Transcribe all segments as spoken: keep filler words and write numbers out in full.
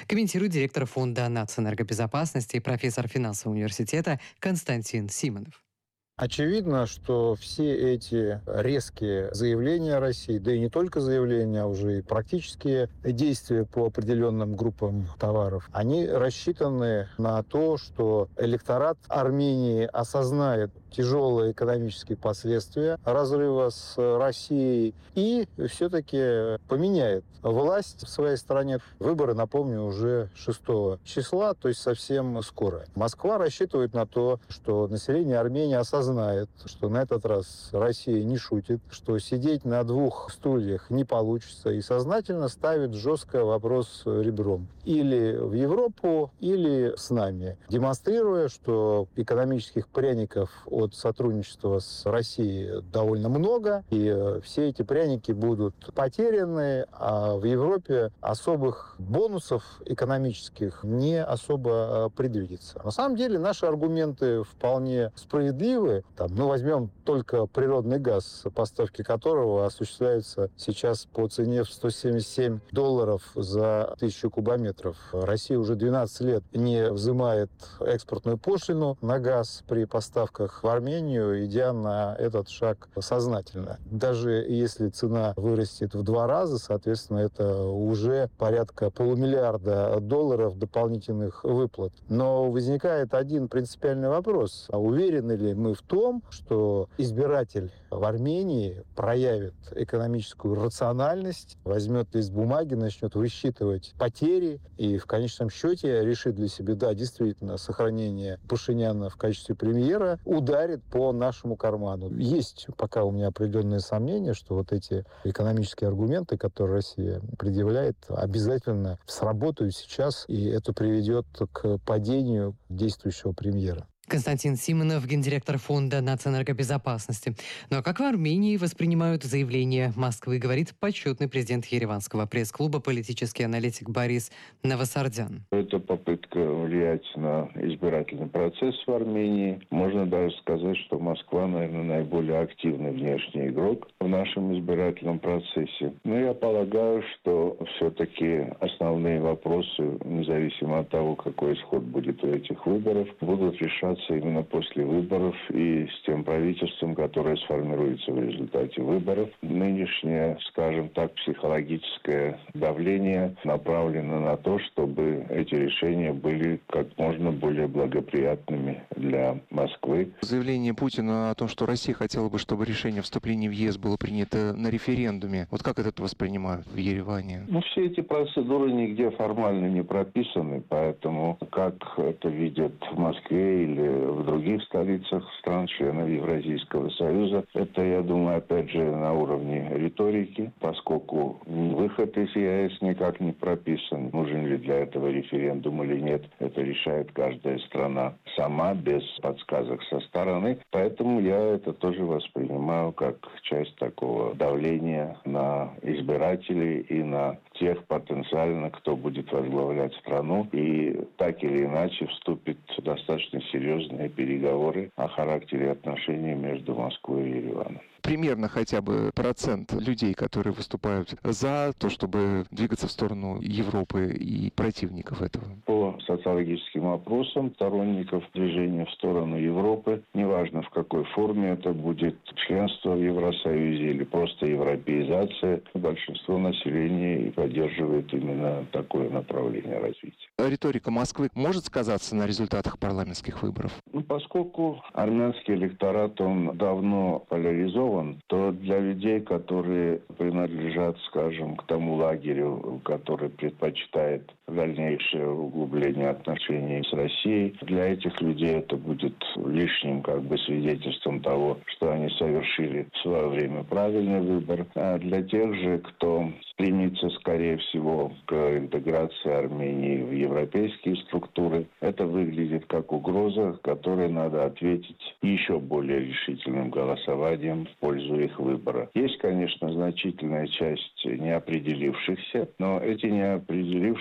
Комментирует директор Фонда нацэнергобезопасности и профессор финансового университета Константин Симонов. Очевидно, что все эти резкие заявления России, да и не только заявления, а уже и практические действия по определенным группам товаров, они рассчитаны на то, что электорат Армении осознает тяжелые экономические последствия разрыва с Россией и все-таки поменяет власть в своей стране. Выборы, напомню, уже шестого числа, то есть совсем скоро. Москва рассчитывает на то, что население Армении осознает, что на этот раз Россия не шутит, что сидеть на двух стульях не получится, и сознательно ставит жестко вопрос ребром. Или в Европу, или с нами, демонстрируя, что экономических пряников от сотрудничества с Россией довольно много, и все эти пряники будут потеряны, а в Европе особых бонусов экономических не особо предвидится. На самом деле наши аргументы вполне справедливы. Там, ну, возьмем только природный газ, поставки которого осуществляются сейчас по цене в сто семьдесят семь долларов за тысячу кубометров. Россия уже двенадцать лет не взимает экспортную пошлину на газ при поставках в Армению, идя на этот шаг сознательно. Даже если цена вырастет в два раза, соответственно, это уже порядка полумиллиарда долларов дополнительных выплат. Но возникает один принципиальный вопрос. А уверены ли мы в том, что избиратель в Армении проявит экономическую рациональность, возьмет лист бумаги, начнет высчитывать потери и в конечном счете решит для себя, да, действительно, сохранение Пашиняна в качестве премьера ударит по нашему карману. Есть пока у меня определенные сомнения, что вот эти экономические аргументы, которые Россия предъявляет, обязательно сработают сейчас, и это приведет к падению действующего премьера. Константин Симонов, гендиректор Фонда нацэнергобезопасности. Ну а как в Армении воспринимают заявление Москвы, говорит почетный президент Ереванского пресс-клуба, политический аналитик Борис Новосардян. Это попытка влиять на избирательный процесс в Армении. Можно даже сказать, что Москва, наверное, наиболее активный внешний игрок в нашем избирательном процессе. Но я полагаю, что все-таки основные вопросы, независимо от того, какой исход будет у этих выборов, будут решаться именно после выборов и с тем правительством, которое сформируется в результате выборов. Нынешнее, скажем так, психологическое давление направлено на то, чтобы эти решения были как можно более благоприятными для Москвы. Заявление Путина о том, что Россия хотела бы, чтобы решение о вступлении в ЕС было принято на референдуме. Вот как это воспринимают в Ереване? Ну, все эти процедуры нигде формально не прописаны, поэтому как это видят в Москве или в других столицах стран-членов Евразийского союза. Это, я думаю, опять же, на уровне риторики, поскольку выход из ЕС никак не прописан. Нужен ли для этого референдум или нет, это решает каждая страна сама, без подсказок со стороны. Поэтому я это тоже воспринимаю как часть такого давления на избирателей и на тех потенциально, кто будет возглавлять страну и так или иначе вступит в достаточно серьезные переговоры о характере отношений между Москвой и Ереваном. Примерно хотя бы процент людей, которые выступают за то, чтобы двигаться в сторону Европы, и противников этого? По социологическим опросам сторонников движения в сторону Европы, неважно в какой форме это будет, членство в Евросоюзе или просто европеизация, большинство населения и поддерживает именно такое направление развития. Риторика Москвы может сказаться на результатах парламентских выборов? Ну, поскольку армянский электорат, он давно поляризован, то для людей, которые принадлежат, скажем, к тому лагерю, который предпочитает дальнейшее углубление отношений с Россией, для этих людей это будет лишним как бы свидетельством того, что они совершили в свое время правильный выбор. А для тех же, кто стремится, скорее всего, к интеграции Армении в европейские структуры, это выглядит как угроза, которой надо ответить еще более решительным голосованием в пользу их выбора. Есть, конечно, значительная часть неопределившихся, но эти неопределившиеся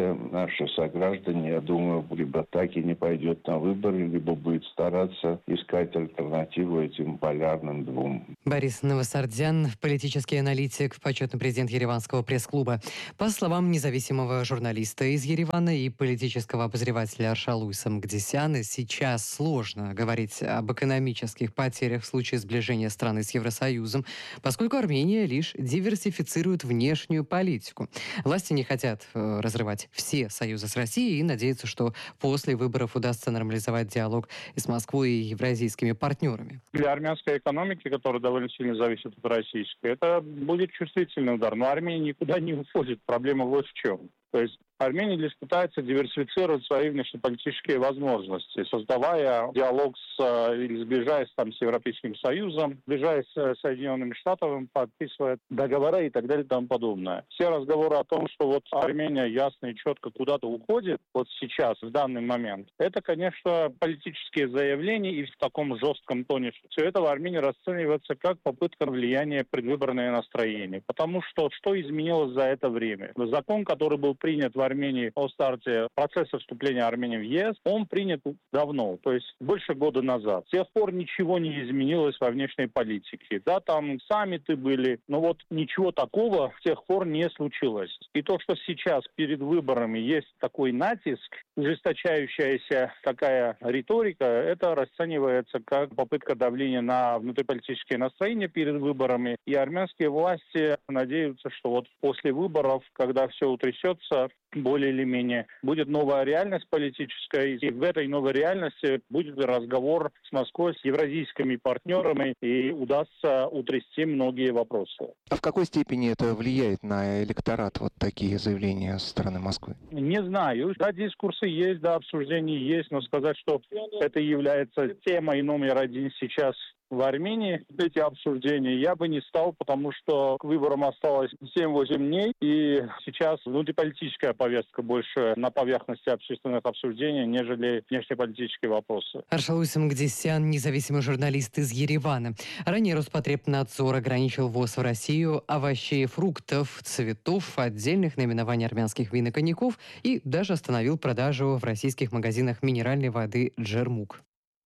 большинстве наши сограждане, я думаю, либо так и не пойдет на выборы, либо будет стараться искать альтернативу этим полярным двум. Борис Новосардян, политический аналитик, почетный президент Ереванского пресс-клуба. По словам независимого журналиста из Еревана и политического обозревателя Аршалуйса Мгдисяна, сейчас сложно говорить об экономических потерях в случае сближения страны с Евросоюзом, поскольку Армения лишь диверсифицирует внешнюю политику. Власти не хотят э, разрывать все союзы с Россией и надеются, что после выборов удастся нормализовать диалог и с Москвой и евразийскими партнерами. Для армянской экономики, которая довольно сильно зависит от российской, это будет чувствительный удар. Но Армения никуда не уходит. Проблема вот в чем. То есть Армения лишь пытается диверсифицировать свои внешнеполитические возможности, создавая диалог с, или сближаясь там с Европейским Союзом, сближаясь с Соединенными Штатами, подписывая договора и так далее и тому подобное. Все разговоры о том, что вот Армения ясно и четко куда-то уходит, вот сейчас, в данный момент, это, конечно, политические заявления и в таком жестком тоне. Все это в Армении расценивается как попытка влияния предвыборное настроение. Потому что что изменилось за это время? Закон, который был принят в Армении о старте процесса вступления Армении в ЕС, он принят давно, то есть больше года назад. С тех пор ничего не изменилось во внешней политике. Да, там саммиты были, но вот ничего такого с тех пор не случилось. И то, что сейчас перед выборами есть такой натиск, ужесточающаяся такая риторика, это расценивается как попытка давления на внутриполитические настроения перед выборами. И армянские власти надеются, что вот после выборов, когда все утрясется, более или менее, будет новая реальность политическая, и в этой новой реальности будет разговор с Москвой, с евразийскими партнерами, и удастся утрясти многие вопросы. А в какой степени это влияет на электорат, вот такие заявления со стороны Москвы? Не знаю. Да, дискурсы есть, да, обсуждения есть, но сказать, что это является темой номер один сейчас в Армении, эти обсуждения, я бы не стал, потому что к выборам осталось семь-восемь дней, и сейчас внутриполитическая повестка больше на поверхности общественных обсуждений, нежели внешнеполитические вопросы. Аршалуйс Мгдисян, независимый журналист из Еревана. Ранее Роспотребнадзор ограничил ввоз в Россию овощей, фруктов, цветов, отдельных наименований армянских вин и коньяков и даже остановил продажу в российских магазинах минеральной воды «Джермук».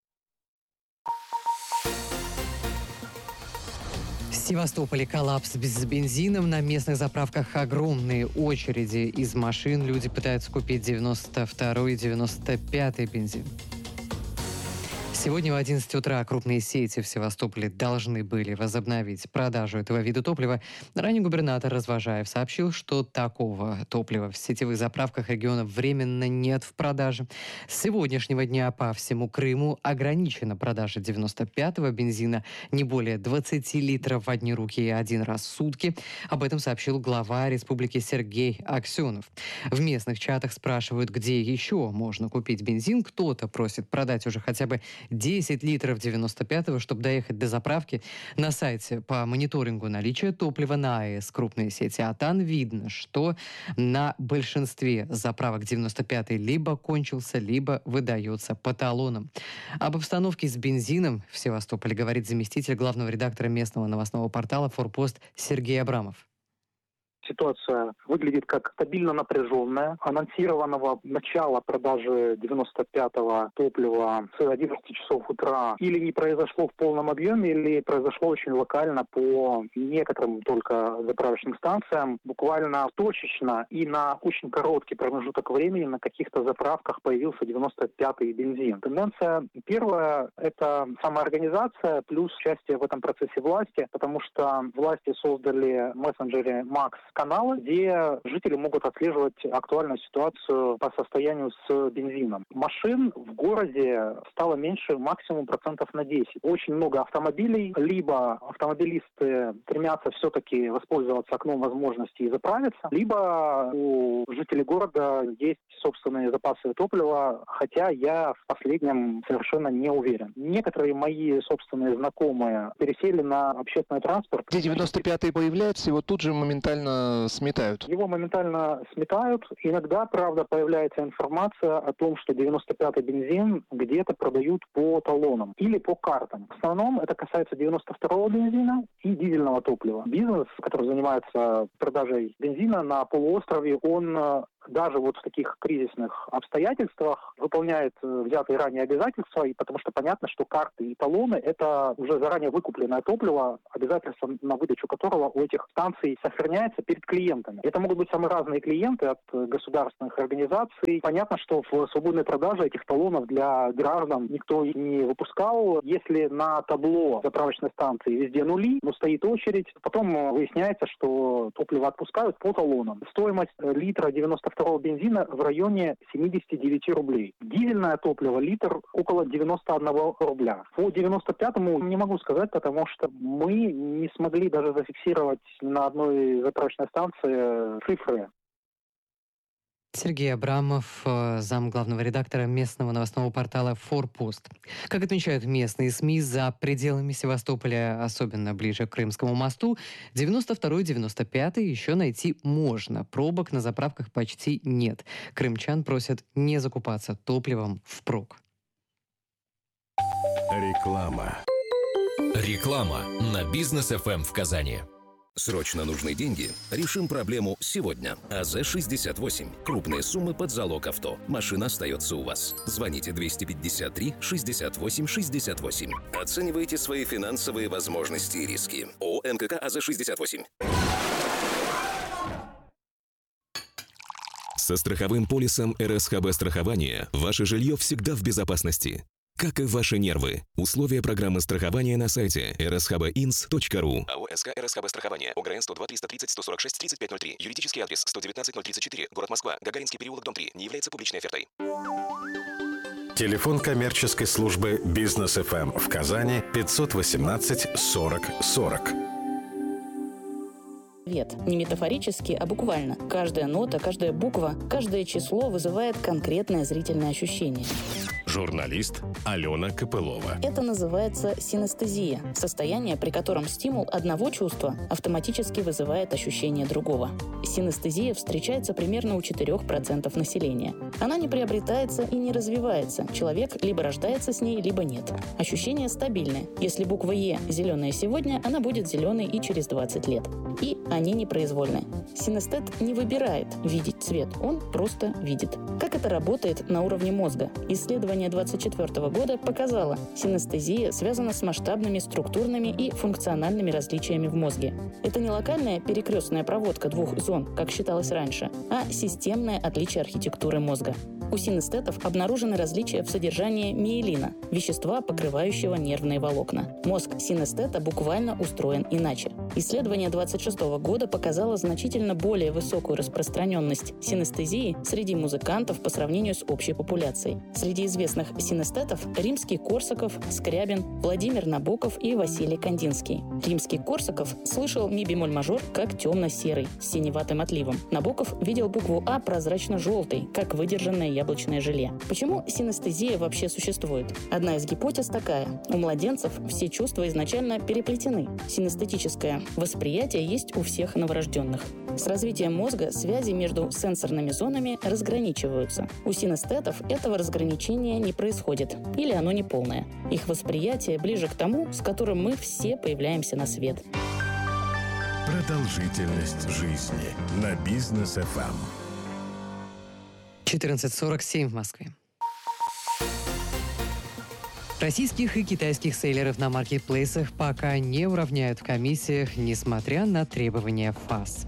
В Севастополе коллапс с бензином. На местных заправках огромные очереди из машин. Люди пытаются купить девяносто второй и девяносто пятый бензин. Сегодня в одиннадцать утра крупные сети в Севастополе должны были возобновить продажу этого вида топлива. Ранее губернатор Развожаев сообщил, что такого топлива в сетевых заправках региона временно нет в продаже. С сегодняшнего дня по всему Крыму ограничена продажа девяносто пятого бензина не более двадцати литров в одни руки и один раз в сутки. Об этом сообщил глава республики Сергей Аксенов. В местных чатах спрашивают, где еще можно купить бензин. Кто-то просит продать уже хотя бы десять литров девяносто пятого, чтобы доехать до заправки. На сайте по мониторингу наличия топлива на АЭС крупные сети АТАН видно, что на большинстве заправок девяносто пятый либо кончился, либо выдается по талонам. Об обстановке с бензином в Севастополе говорит заместитель главного редактора местного новостного портала «Форпост» Сергей Абрамов. Ситуация выглядит как стабильно напряженная. Анонсированного начала продажи девяносто пятого топлива с одиннадцати часов утра или не произошло в полном объеме, или произошло очень локально по некоторым только заправочным станциям, буквально точечно и на очень короткий промежуток времени на каких-то заправках появился девяносто пятый бензин. Тенденция первая – это самоорганизация плюс участие в этом процессе власти, потому что власти создали в мессенджере Макс каналы, где жители могут отслеживать актуальную ситуацию по состоянию с бензином. Машин в городе стало меньше максимум процентов на десять. Очень много автомобилей, либо автомобилисты стремятся все-таки воспользоваться окном возможностей и заправиться, либо у жителей города есть собственные запасы топлива, хотя я в последнем совершенно не уверен. Некоторые мои собственные знакомые пересели на общественный транспорт. Где девяносто пятый появляется, его тут же моментально сметают. Его моментально сметают. Иногда, правда, появляется информация о том, что девяносто пятый бензин где-то продают по талонам или по картам. В основном это касается девяносто второго бензина и дизельного топлива. Бизнес, который занимается продажей бензина на полуострове, он даже вот в таких кризисных обстоятельствах выполняет взятые ранее обязательства, и потому что понятно, что карты и талоны – это уже заранее выкупленное топливо, обязательства на выдачу которого у этих станций сохраняется перед клиентами. Это могут быть самые разные клиенты от государственных организаций. Понятно, что в свободной продаже этих талонов для граждан никто не выпускал. Если на табло заправочной станции везде нули, но стоит очередь, потом выясняется, что топливо отпускают по талонам. Стоимость литра девяносто второго бензина в районе семьдесят девять рублей. Дизельное топливо литр около девяносто один рубля. По девяносто пятому не могу сказать, потому что мы не смогли даже зафиксировать на одной заправочной станции цифры. Сергей Абрамов, зам главного редактора местного новостного портала «Форпост». Как отмечают местные СМИ, за пределами Севастополя, особенно ближе к Крымскому мосту, девяносто второй девяносто пятый еще найти можно. Пробок на заправках почти нет. Крымчан просят не закупаться топливом впрок. Реклама. Реклама на Бизнес эф эм в Казани. Срочно нужны деньги? Решим проблему сегодня. АЗ шестьдесят восемь. Крупные суммы под залог авто. Машина остается у вас. Звоните двести пятьдесят три шестьдесят восемь шестьдесят восемь. Оценивайте свои финансовые возможности и риски. ООО эн ка ка АЗ шестьдесят восемь. Со страховым полисом эр эс ха бэ страхования ваше жилье всегда в безопасности. Как и ваши нервы. Условия программы страхования на сайте эр эс ха бэ инс точка ру. АО СК эр эс ха бэ страхование. ОГРН сто два триста тридцать сто сорок шесть тридцать пять ноль три. Юридический адрес сто девятнадцать ноль тридцать четыре. Город Москва. Гагаринский переулок, дом три. Не является публичной офертой. Телефон коммерческой службы Бизнес эф эм в Казани пятьсот восемнадцать сорок сорок. Не метафорически, а буквально. Каждая нота, каждая буква, каждое число вызывает конкретное зрительное ощущение. Журналист Алена Копылова. Это называется синестезия. Состояние, при котором стимул одного чувства автоматически вызывает ощущение другого. Синестезия встречается примерно у четырех процентов населения. Она не приобретается и не развивается. Человек либо рождается с ней, либо нет. Ощущения стабильны. Если буква Е зеленая сегодня, она будет зеленой и через двадцать лет. И они непроизвольны. Синестет не выбирает видеть цвет, он просто видит. Как это работает на уровне мозга? Исследование две тысячи двадцать четвёртого года показало, синестезия связана с масштабными структурными и функциональными различиями в мозге. Это не локальная перекрестная проводка двух зон, как считалось раньше, а системное отличие архитектуры мозга. У синестетов обнаружены различия в содержании миелина, вещества, покрывающего нервные волокна. Мозг синестета буквально устроен иначе. Исследование две тысячи двадцать шестого года показало значительно более высокую распространенность синестезии среди музыкантов по сравнению с общей популяцией. Среди известных синестетов Римский-Корсаков, Скрябин, Владимир Набоков и Василий Кандинский. Римский-Корсаков слышал ми-бемоль-мажор как темно-серый, с синеватым отливом. Набоков видел букву А прозрачно-желтой, как выдержанное яблочное желе. Почему синестезия вообще существует? Одна из гипотез такая. У младенцев все чувства изначально переплетены. Синестетическое восприятие есть у всех новорожденных. С развитием мозга связи между сенсорными зонами разграничиваются. У синестетов этого разграничения не происходит, или оно неполное. Их восприятие ближе к тому, с которым мы все появляемся на свет. Продолжительность жизни на Бизнес эф эм. четырнадцать сорок семь в Москве. Российских и китайских селлеров на маркетплейсах пока не уравняют в комиссиях, несмотря на требования ФАС.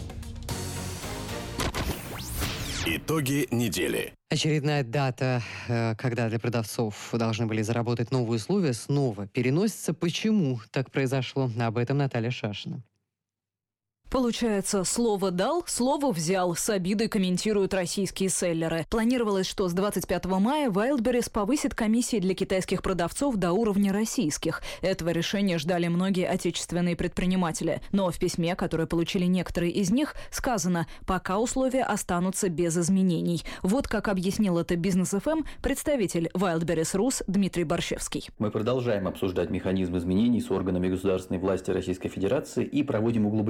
Итоги недели. Очередная дата, когда для продавцов должны были заработать новые условия, снова переносится. Почему так произошло? Об этом Наталья Шашина. Получается, слово дал, слово взял, с обидой комментируют российские селлеры. Планировалось, что с двадцать пятого мая Wildberries повысит комиссии для китайских продавцов до уровня российских. Этого решения ждали многие отечественные предприниматели. Но в письме, которое получили некоторые из них, сказано, пока условия останутся без изменений. Вот как объяснил это Бизнес эф эм представитель Wildberries Rus Дмитрий Борщевский. Мы продолжаем обсуждать механизм изменений с органами государственной власти Российской Федерации и проводим углубленный анализ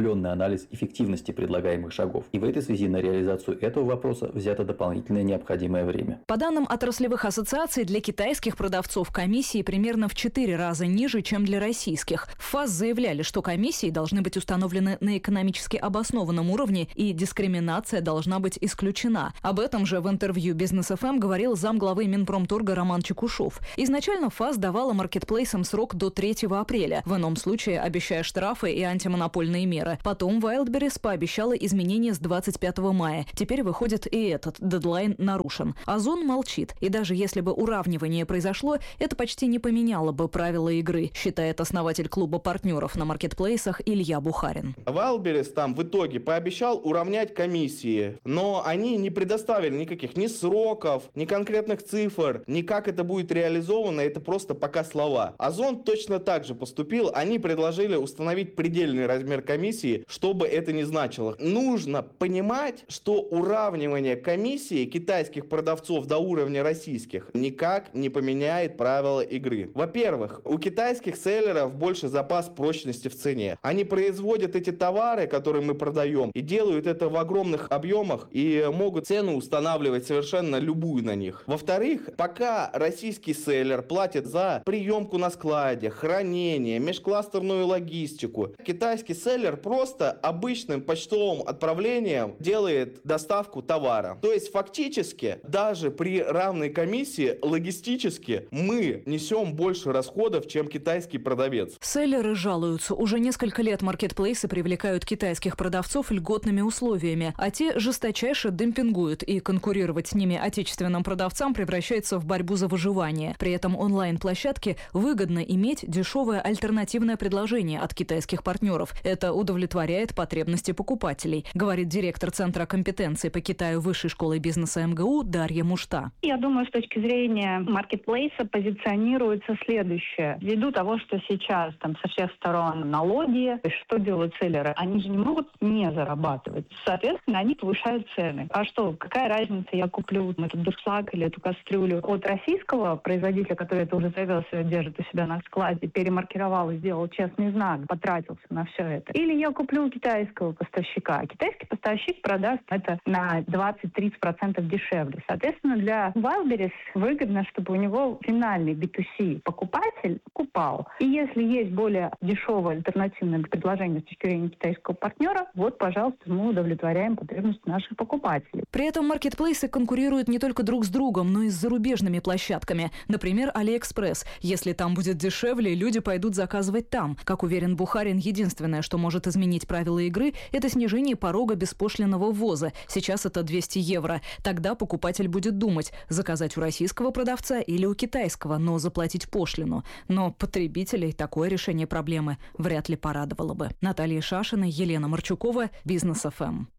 анализ эффективности предлагаемых шагов. И в этой связи на реализацию этого вопроса взято дополнительное необходимое время. По данным отраслевых ассоциаций, для китайских продавцов комиссии примерно в четыре раза ниже, чем для российских. ФАС заявляли, что комиссии должны быть установлены на экономически обоснованном уровне и дискриминация должна быть исключена. Об этом же в интервью Бизнес эф эм говорил замглавы Минпромторга Роман Чекушов. Изначально ФАС давала маркетплейсам срок до третьего апреля, в ином случае обещая штрафы и антимонопольные меры. Потом Wildberries пообещала изменения с двадцать пятого мая. Теперь выходит и этот дедлайн нарушен. Озон молчит. И даже если бы уравнивание произошло, это почти не поменяло бы правила игры, считает основатель клуба партнеров на маркетплейсах Илья Бухарин. Wildberries там в итоге пообещал уравнять комиссии, но они не предоставили никаких ни сроков, ни конкретных цифр, ни как это будет реализовано, это просто пока слова. Озон точно так же поступил, они предложили установить предельный размер комиссии, чтобы это не значило. Нужно понимать, что уравнивание комиссии китайских продавцов до уровня российских никак не поменяет правила игры. Во-первых, у китайских селлеров больше запас прочности в цене. Они производят эти товары, которые мы продаем, и делают это в огромных объемах и могут цену устанавливать совершенно любую на них. Во-вторых, пока российский селлер платит за приемку на складе, хранение, межкластерную логистику, китайский селлер просто обычным почтовым отправлением делает доставку товара. То есть фактически даже при равной комиссии логистически мы несем больше расходов, чем китайский продавец. Селлеры жалуются. Уже несколько лет маркетплейсы привлекают китайских продавцов льготными условиями, а те жесточайше демпингуют, и конкурировать с ними отечественным продавцам превращается в борьбу за выживание. При этом онлайн-площадке выгодно иметь дешевое альтернативное предложение от китайских партнеров. Это удовлетворяет потребности покупателей, говорит директор Центра компетенции по Китаю Высшей школы бизнеса эм гэ у Дарья Мушта. Я думаю, с точки зрения маркетплейса позиционируется следующее. Ввиду того, что сейчас там со всех сторон налоги, что делают селлеры? Они же не могут не зарабатывать. Соответственно, они повышают цены. А что, какая разница, я куплю этот дуршлаг или эту кастрюлю от российского производителя, который это уже завез и держит у себя на складе, перемаркировал и сделал честный знак, потратился на все это. Или я куплю у китайского поставщика. Китайский поставщик продаст это на двадцать-тридцать процентов дешевле. Соответственно, для Wildberries выгодно, чтобы у него финальный би ту си покупатель покупал. И если есть более дешевое альтернативное предложение с точки зрения китайского партнера, вот, пожалуйста, мы удовлетворяем потребности наших покупателей. При этом маркетплейсы конкурируют не только друг с другом, но и с зарубежными площадками. Например, AliExpress. Если там будет дешевле, люди пойдут заказывать там. Как уверен Бухарин, единственное, что может изменить правила игры, это снижение порога беспошлинного ввоза. Сейчас это двести евро. Тогда покупатель будет думать, заказать у российского продавца или у китайского, но заплатить пошлину. Но потребителей такое решение проблемы вряд ли порадовало бы. Наталья Шашина, Елена Марчукова, Бизнес эф эм.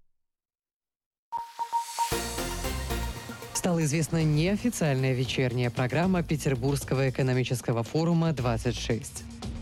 Стала известна неофициальная вечерняя программа Петербургского экономического форума двадцать шесть.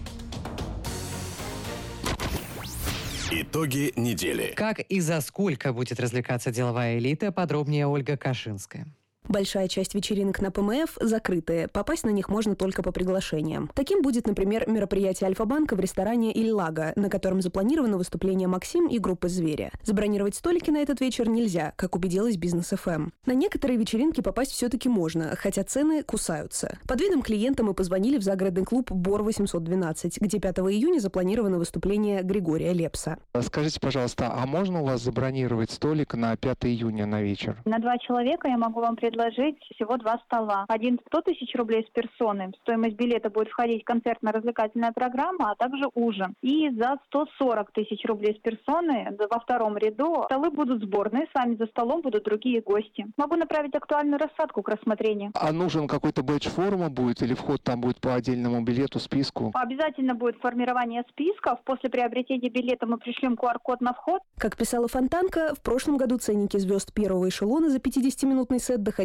Итоги недели. Как и за сколько будет развлекаться деловая элита, подробнее Ольга Кашинская. Большая часть вечеринок на пэ эм эф закрытые. Попасть на них можно только по приглашениям. Таким будет, например, мероприятие Альфа-банка в ресторане «Иль-Лага», на котором запланировано выступление «Максим» и группы «Зверя». Забронировать столики на этот вечер нельзя, как убедилась Бизнес эф эм. На некоторые вечеринки попасть все-таки можно, хотя цены кусаются. Под видом клиента мы позвонили в загородный клуб «Бор восемьсот двенадцать», где пятого июня запланировано выступление Григория Лепса. Скажите, пожалуйста, а можно у вас забронировать столик на пятого июня на вечер? На два человека я могу вам предложить предложить всего два стола. Один сто тысяч рублей с персоны. В стоимость билета будет входить концертно-развлекательная программа, а также ужин. И за сто сорок тысяч рублей с персоны во втором ряду столы будут сборные, с вами за столом будут другие гости. Могу направить актуальную рассадку к рассмотрению. А нужен какой-то бэдж форма будет или вход там будет по отдельному билету, списку? Обязательно будет формирование списков. После приобретения билета мы пришлем ку ар код на вход. Как писала Фонтанка, в прошлом году ценники звезд первого эшелона за пятидесятиминутный сет доходили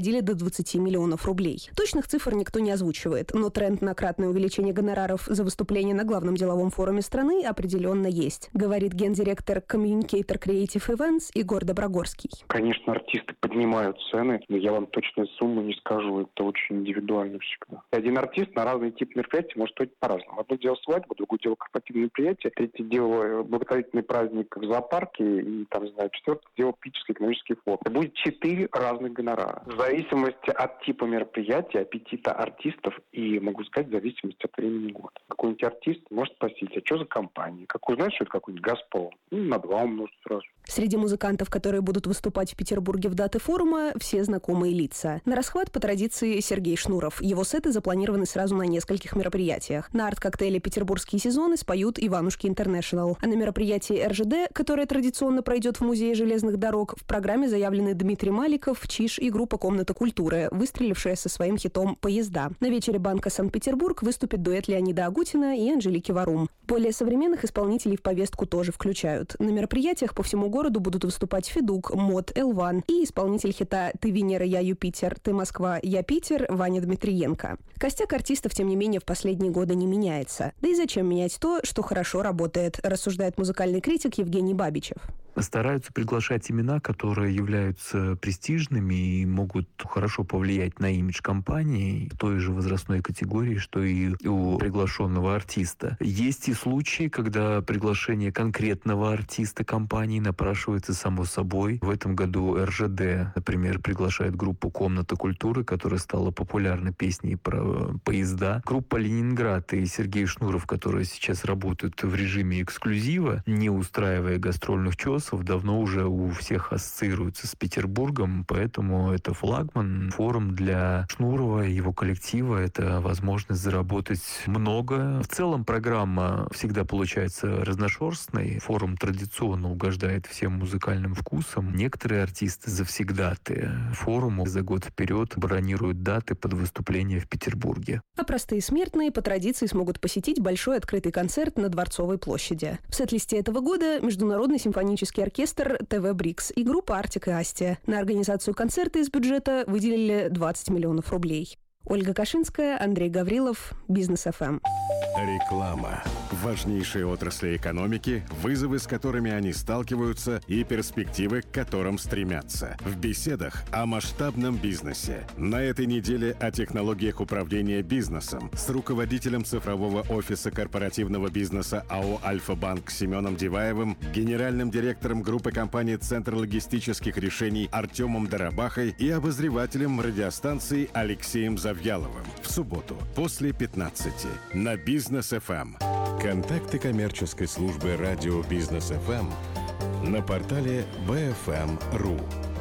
доходили до двадцати миллионов рублей. Точных цифр никто не озвучивает, но тренд на кратное увеличение гонораров за выступление на главном деловом форуме страны определенно есть, говорит гендиректор Communicator Creative Events Егор Доброгорский. Конечно, артисты поднимают цены, но я вам точную сумму не скажу, это очень индивидуально всегда. Один артист на разный тип мероприятий может стоить по-разному. Одно дело свадьба, другое дело корпоративное мероприятие, третье дело благотворительный праздник в зоопарке и, там, не знаю, четвертое дело политический экономический форум. Это будет четыре разных гонорара. В зависимости от типа мероприятия, аппетита артистов и, могу сказать, в зависимости от времени года. Какой-нибудь артист может спросить, а что за компания? Как узнать, что это какой-нибудь «Газпром»? Ну, на два умножить сразу. Среди музыкантов, которые будут выступать в Петербурге в даты форума, все знакомые лица. На расхват по традиции Сергей Шнуров. Его сеты запланированы сразу на нескольких мероприятиях. На арт-коктейле «Петербургские сезоны» споют Иванушки Интернешнл. А на мероприятии эр жэ дэ, которое традиционно пройдет в Музее железных дорог, в программе заявлены Дмитрий Маликов, Чиж и группа «Комната культуры», выстрелившая со своим хитом «Поезда». На вечере Банка Санкт-Петербург выступит дуэт Леонида Агутина и Анжелики Варум. Более современных исполнителей в повестку тоже включают. На мероприятиях по всему городу будут выступать Федук, Мод, Элван и исполнитель хита «Ты Венера, я Юпитер», «Ты Москва, я Питер» Ваня Дмитриенко. Костяк артистов, тем не менее, в последние годы не меняется. Да и зачем менять то, что хорошо работает, рассуждает музыкальный критик Евгений Бабичев. Стараются приглашать имена, которые являются престижными и могут хорошо повлиять на имидж компании в той же возрастной категории, что и у приглашенного артиста. Есть и случаи, когда приглашение конкретного артиста компании напрашивается само собой. В этом году эр жэ дэ, например, приглашает группу «Комната культуры», которая стала популярной песней про поезда. Группа «Ленинград» и Сергей Шнуров, которые сейчас работают в режиме эксклюзива, не устраивая гастрольных чесов, давно уже у всех ассоциируется с Петербургом, поэтому это флагман, форум для Шнурова и его коллектива. Это возможность заработать много. В целом программа всегда получается разношерстной. Форум традиционно угождает всем музыкальным вкусам. Некоторые артисты завсегдаты форуму за год вперед бронируют даты под выступление в Петербурге. А простые смертные по традиции смогут посетить большой открытый концерт на Дворцовой площади. В сет-листе этого года Международный симфонический оркестр тэ вэ Брикс и группа Артик и Асти. На организацию концерта из бюджета выделили двадцать миллионов рублей. Ольга Кашинская, Андрей Гаврилов, Бизнес эф эм. Реклама. Важнейшие отрасли экономики, вызовы, с которыми они сталкиваются, и перспективы, к которым стремятся. В беседах о масштабном бизнесе. На этой неделе о технологиях управления бизнесом с руководителем цифрового офиса корпоративного бизнеса АО «Альфа-Банк» Семеном Диваевым, генеральным директором группы компании «Центр логистических решений» Артемом Дарабахой и обозревателем радиостанции Алексеем Завьяловым. В субботу после пятнадцати на Бизнес эф эм. Контакты коммерческой службы радио Бизнес эф эм на портале бэ эф эм точка ру.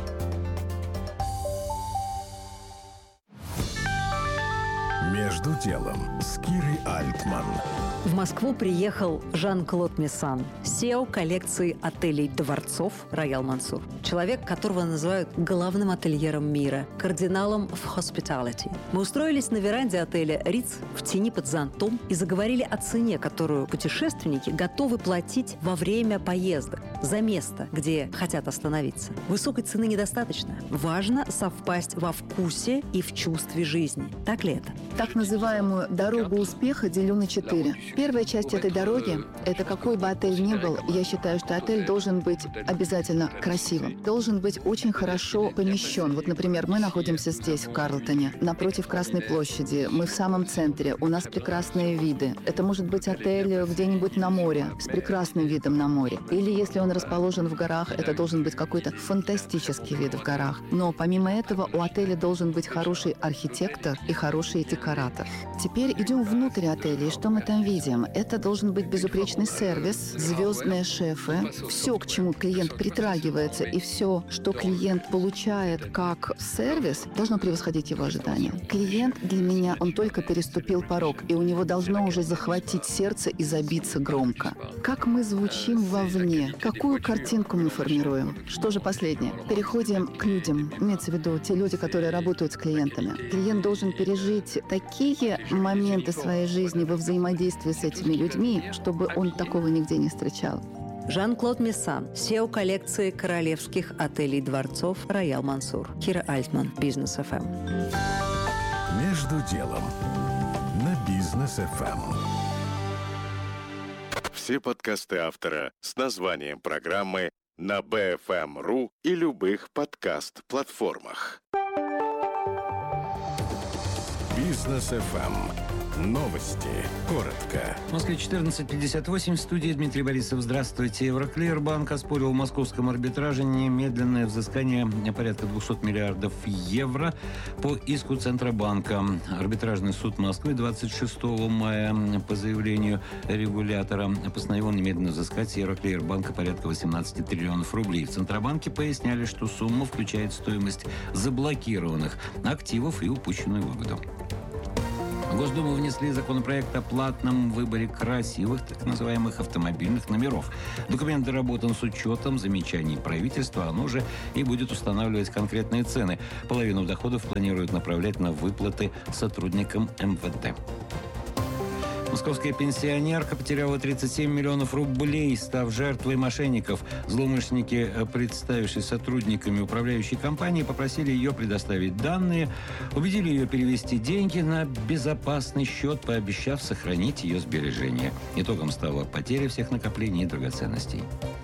Между делом с Кирой Альтман. В Москву приехал Жан-Клод Мессан, си и о коллекции отелей «Дворцов» Роял Мансур. Человек, которого называют главным ательером мира, кардиналом в hospitality. Мы устроились на веранде отеля «Риц» в тени под зонтом и заговорили о цене, которую путешественники готовы платить во время поездок за место, где хотят остановиться. Высокой цены недостаточно. Важно совпасть во вкусе и в чувстве жизни. Так ли это? Так называемую «дорогу успеха» делю на четыре. Первая часть этой дороги – это какой бы отель ни был, я считаю, что отель должен быть обязательно красивым. Должен быть очень хорошо помещен. Вот, например, мы находимся здесь, в Карлтоне, напротив Красной площади. Мы в самом центре, у нас прекрасные виды. Это может быть отель где-нибудь на море, с прекрасным видом на море. Или если он расположен в горах, это должен быть какой-то фантастический вид в горах. Но помимо этого у отеля должен быть хороший архитектор и хороший декоратор. Теперь идем внутрь отеля, и что мы там видим? Это должен быть безупречный сервис, звездные шефы, все, к чему клиент притрагивается, и все, что клиент получает как сервис, должно превосходить его ожидания. Клиент для меня, он только переступил порог, и у него должно уже захватить сердце и забиться громко. Как мы звучим вовне, какую картинку мы формируем. Что же последнее? Переходим к людям, имеется в виду те люди, которые работают с клиентами. Клиент должен пережить такие моменты своей жизни во взаимодействии с этими людьми, чтобы он такого нигде не встречал. Жан-Клод Мессан, си и о коллекции королевских отелей дворцов «Роял Мансур». Кира Альтман, Бизнес эф эм. Между делом на Бизнес эф эм. Все подкасты автора с названием программы на би эф эм точка ру и любых подкаст-платформах. Бизнес эф эм. Новости. Коротко. В Москве четырнадцать пятьдесят восемь. В студии Дмитрий Борисов. Здравствуйте. Евроклирбанк оспорил в московском арбитраже немедленное взыскание порядка двухсот миллиардов евро по иску Центробанка. Арбитражный суд Москвы двадцать шестого мая по заявлению регулятора постановил немедленно взыскать с Евроклирбанка порядка восемнадцати триллионов рублей. В Центробанке поясняли, что сумма включает стоимость заблокированных активов и упущенную выгоду. В Госдуму внесли законопроект о платном выборе красивых, так называемых, автомобильных номеров. Документ доработан с учетом замечаний правительства, оно же и будет устанавливать конкретные цены. Половину доходов планируют направлять на выплаты сотрудникам эм вэ дэ. Московская пенсионерка потеряла тридцать семь миллионов рублей, став жертвой мошенников. Злоумышленники, представившись сотрудниками управляющей компании, попросили ее предоставить данные, убедили ее перевести деньги на безопасный счет, пообещав сохранить ее сбережения. Итогом стала потеря всех накоплений и драгоценностей.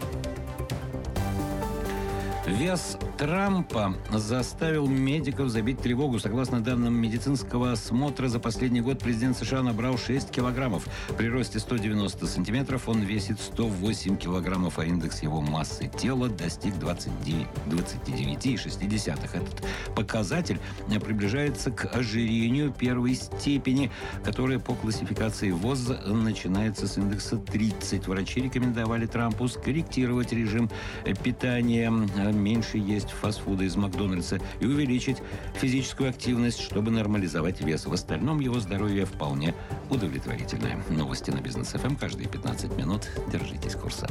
Вес Трампа заставил медиков забить тревогу. Согласно данным медицинского осмотра, за последний год президент США набрал шесть килограммов. При росте сто девяносто сантиметров он весит сто восемь килограммов, а индекс его массы тела достиг двадцать девять целых шесть десятых. Этот показатель приближается к ожирению первой степени, которое по классификации ВОЗ начинается с индекса тридцать. Врачи рекомендовали Трампу скорректировать режим питания, меньше есть фастфуда из Макдональдса и увеличить физическую активность, чтобы нормализовать вес. В остальном его здоровье вполне удовлетворительное. Новости на Бизнес эф эм каждые пятнадцать минут. Держитесь курса.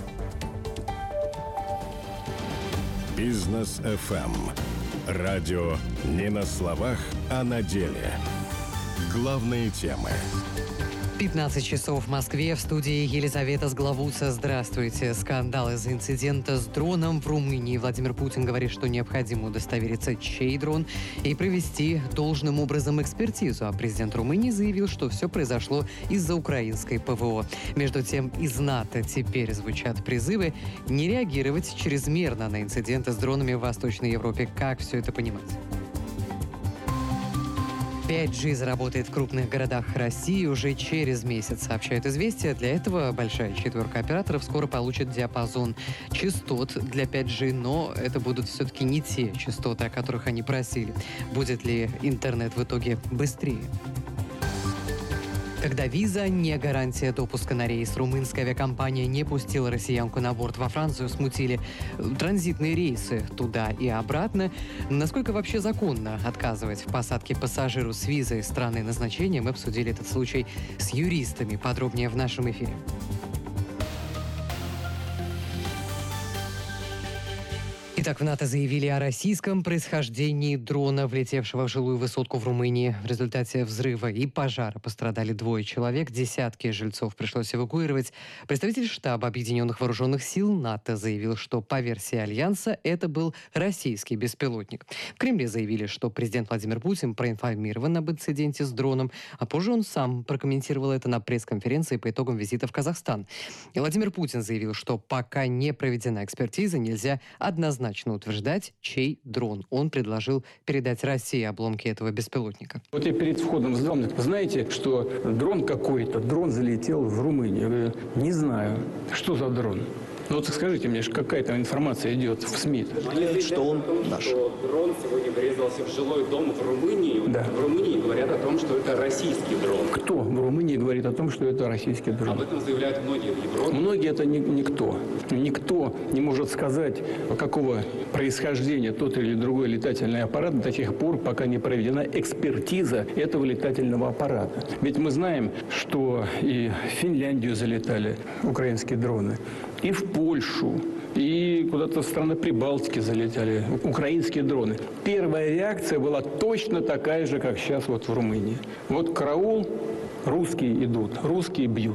Бизнес эф эм. Радио не на словах, а на деле. Главные темы. пятнадцать часов в Москве. В студии Елизавета Сглавуца. Здравствуйте. Скандал из-за инцидента с дроном в Румынии. Владимир Путин говорит, что необходимо удостовериться, чей дрон, и провести должным образом экспертизу. А президент Румынии заявил, что все произошло из-за украинской ПВО. Между тем, из НАТО теперь звучат призывы не реагировать чрезмерно на инциденты с дронами в Восточной Европе. Как все это понимать? пять джи заработает в крупных городах России уже через месяц, сообщает «Известия». Для этого большая четверка операторов скоро получит диапазон частот для пять джи, но это будут все-таки не те частоты, о которых они просили. Будет ли интернет в итоге быстрее? Когда виза не гарантия допуска на рейс, румынская авиакомпания не пустила россиянку на борт во Францию, смутили транзитные рейсы туда и обратно. Насколько вообще законно отказывать в посадке пассажиру с визой страны назначения? Мы обсудили этот случай с юристами. Подробнее в нашем эфире. Итак, в НАТО заявили о российском происхождении дрона, влетевшего в жилую высотку в Румынии. В результате взрыва и пожара пострадали двое человек, десятки жильцов пришлось эвакуировать. Представитель штаба Объединенных Вооруженных Сил НАТО заявил, что по версии Альянса это был российский беспилотник. В Кремле заявили, что президент Владимир Путин проинформирован об инциденте с дроном, а позже он сам прокомментировал это на пресс-конференции по итогам визита в Казахстан. И Владимир Путин заявил, что пока не проведена экспертиза, нельзя однозначно утверждать, чей дрон. Он предложил передать России обломки этого беспилотника. Вот я перед входом задал, мне, знаете, что дрон какой-то, дрон залетел в Румынию. Я говорю, не знаю, что за дрон. Ну вот скажите мне, какая там информация идет в СМИ? Говорят, что он наш. Что дрон сегодня врезался в жилой дом в Румынии. Да. В Румынии говорят о том, что это российский дрон. Кто в Румынии говорит о том, что это российский дрон? Об этом заявляют многие в Европе. Многие это ни, никто. Никто не может сказать, какого происхождения тот или другой летательный аппарат до тех пор, пока не проведена экспертиза этого летательного аппарата. Ведь мы знаем, что и в Финляндию залетали украинские дроны, и в Польшу, и куда-то в страны Прибалтики залетали украинские дроны. Первая реакция была точно такая же, как сейчас вот в Румынии. Вот караул, русские идут, русские бьют.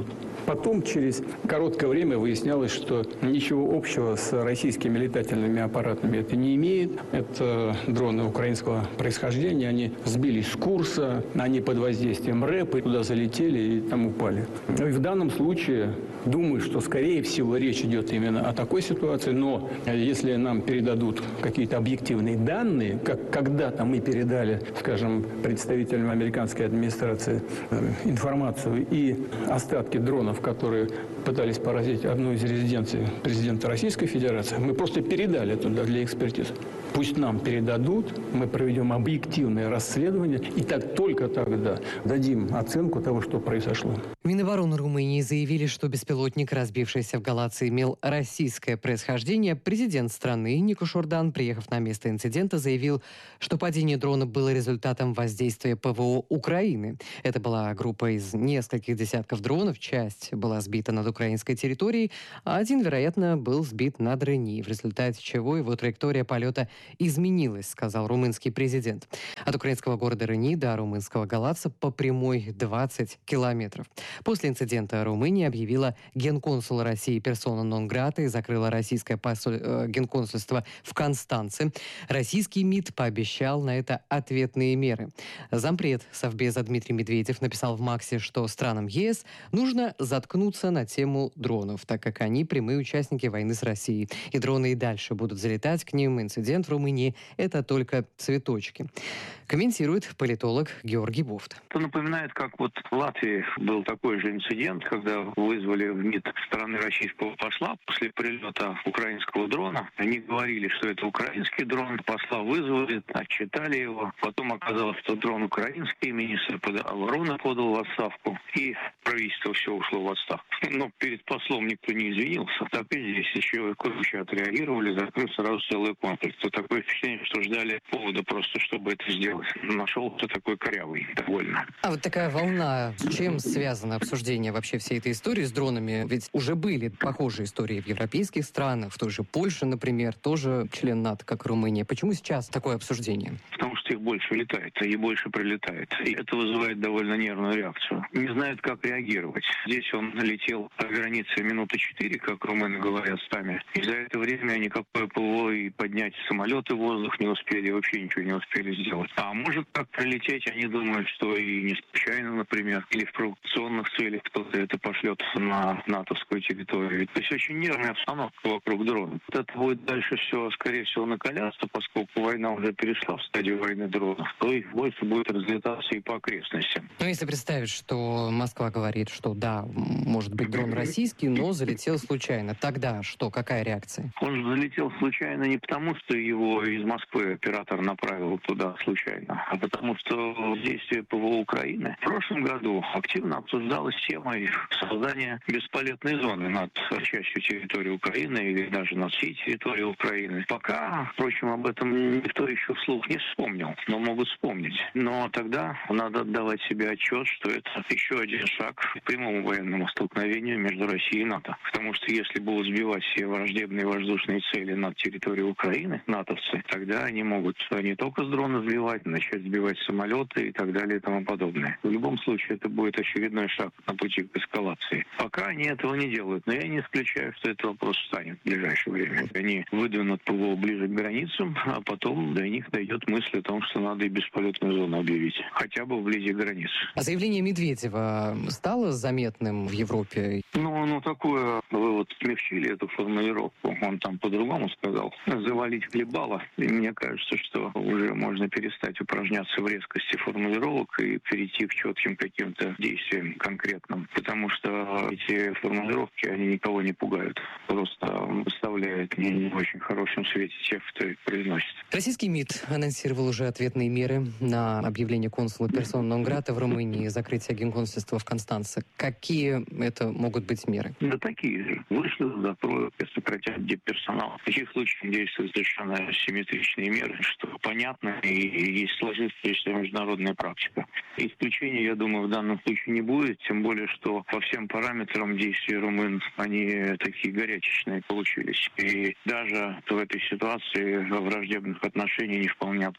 Потом, через короткое время, выяснялось, что ничего общего с российскими летательными аппаратами это не имеет. Это дроны украинского происхождения. Они сбились с курса, они под воздействием рэпа туда залетели и там упали. И в данном случае, думаю, что, скорее всего, речь идет именно о такой ситуации. Но если нам передадут какие-то объективные данные, как когда-то мы передали, скажем, представителям американской администрации информацию и остатки дронов, которые пытались поразить одну из резиденций президента Российской Федерации, мы просто передали туда для экспертизы. Пусть нам передадут, мы проведем объективное расследование, и так только тогда дадим оценку того, что произошло. Минобороны Румынии заявили, что беспилотник, разбившийся в Галации, имел российское происхождение. Президент страны Нико Шурдан, приехав на место инцидента, заявил, что падение дрона было результатом воздействия ПВО Украины. Это была группа из нескольких десятков дронов. Часть была сбита над украинской территорией, а один, вероятно, был сбит над Рени, в результате чего его траектория полета изменилась, сказал румынский президент. От украинского города Рени до румынского Галаца по прямой двадцать километров. После инцидента Румыния объявила генконсула России персона нон-грата и закрыла российское посоль... генконсульство в Констанце. Российский МИД пообещал на это ответные меры. Зампред Совбеза Дмитрий Медведев написал в Максе, что странам ЕС нужно заткнуться на тему дронов, так как они прямые участники войны с Россией. И дроны и дальше будут залетать к ним. Инцидент в Румынии – это только цветочки. Комментирует политолог Георгий Бофт. Это напоминает, как вот в Латвии был такой же инцидент, когда вызвали в МИД стороны российского посла после прилета украинского дрона. Они говорили, что это украинский дрон. Посла вызвали, отчитали его. Потом оказалось, что дрон украинский. Министр обороны подал в отставку. И правительство все ушло в отставку. Но перед послом никто не извинился. Так и здесь еще круче отреагировали, закрыв сразу целый комплекс. То такое впечатление, что ждали повода просто, чтобы это сделать. Нашелся такой корявый довольно. А вот такая волна, с чем связано обсуждение вообще всей этой истории с дронами? Ведь уже были похожие истории в европейских странах, в той же Польше, например, тоже член НАТО, как и Румыния. Почему сейчас такое обсуждение? Потому что их больше летает, и больше прилетает. И это вызывает довольно нервную реакцию. Не знают, как реагировать. Здесь он летел по границе минуты четыре, как румыны говорят сами. И за это время никакое ПВО и поднять самолеты в воздух не успели, вообще ничего не успели сделать. А может так прилететь, они думают, что и не случайно, например, или в провокационных целях кто-то это пошлет на натовскую территорию. То есть очень нервная обстановка вокруг дрона. Вот это будет дальше все, скорее всего, накаляться, поскольку война уже перешла в стадию войны дронов, то их больше будет разлетаться и по окрестностям. Ну, если представить, что Москва говорит, что да, может быть дрон российский, но залетел случайно, тогда что, какая реакция? Он же залетел случайно не потому, что его из Москвы оператор направил туда случайно, а потому что действие ПВО Украины в прошлом году активно обсуждалась тема создания бесполетной зоны над частью территории Украины или даже над всей территорией Украины. Пока, впрочем, об этом никто еще вслух не вспомнил, но могут вспомнить. Но тогда надо отдавать себе отчет, что это еще один шаг к прямому военному столкновению между Россией и НАТО. Потому что если будут сбивать все враждебные воздушные цели над территорией Украины, натовцы, тогда они могут не только с дрона сбивать, начать сбивать самолеты и так далее и тому подобное. В любом случае, это будет очередной шаг на пути к эскалации. Пока они этого не делают, но я не исключаю, что этот вопрос встанет в ближайшее время. Они выдвинут ПВО ближе к границам, а потом до них дойдет мысль о том, что надо и бесполетную зону объявить, хотя бы вблизи границ. А заявление Медведева стало заметным в Европе? Ну, ну такое, вы вот смягчили эту формулировку, он там по-другому сказал, завалить хлебало. И мне кажется, что уже можно перестать упражняться в резкости формулировок и перейти к четким каким-то действиям конкретным, потому что эти формулировки, они никого не пугают, просто выставляют не, не в очень хорошем свете тех, кто их произносит. Российский МИД анонсировал уже ответные меры на объявление консула персона нон-грата в Румынии и закрытие генконсульства в Констанце. Какие это могут быть меры? Да такие же. Вышлют, закроют, сократят дипперсонал. В таких случаях действуют совершенно симметричные меры, что понятно и есть сложившаяся международная практика. Исключения, я думаю, в данном случае не будет, тем более, что по всем параметрам действий румын они такие горячечные получились. И даже в этой ситуации враждебных отношений не вполне оправданные.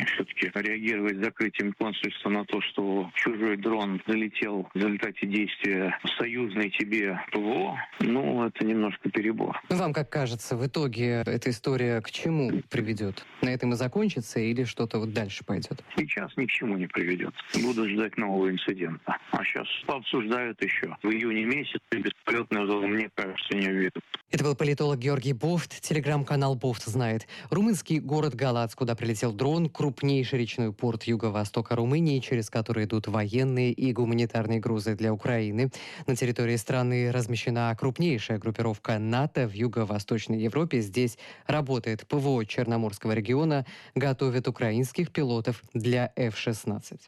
все-таки реагировать закрытием консульства на то, что чужой дрон залетел в результате действия союзной тебе ПВО, ну, это немножко перебор. Вам как кажется, в итоге эта история к чему приведет? На этом и закончится или что-то вот дальше пойдет? Сейчас ни к чему не приведет. Буду ждать нового инцидента. А сейчас обсуждают еще. В июне месяце бесполетный взлом, мне кажется, не увидят. Это был политолог Георгий Бофт. Телеграм-канал Бофт знает. Румынский город Галац, куда прилетел дрон, крупнейший речной порт юго-востока Румынии, через который идут военные и гуманитарные грузы для Украины. На территории страны размещена крупнейшая группировка НАТО в юго-восточной Европе. Здесь работает ПВО Черноморского региона, готовят украинских пилотов для эф шестнадцать.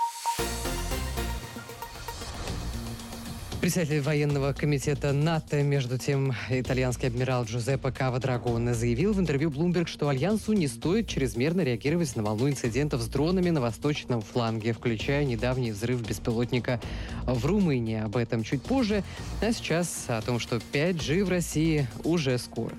Председатель военного комитета НАТО, между тем, итальянский адмирал Джузеппе Кава-Драгоне заявил в интервью Bloomberg, что Альянсу не стоит чрезмерно реагировать на волну инцидентов с дронами на восточном фланге, включая недавний взрыв беспилотника в Румынии. Об этом чуть позже, а сейчас о том, что пять джи в России уже скоро.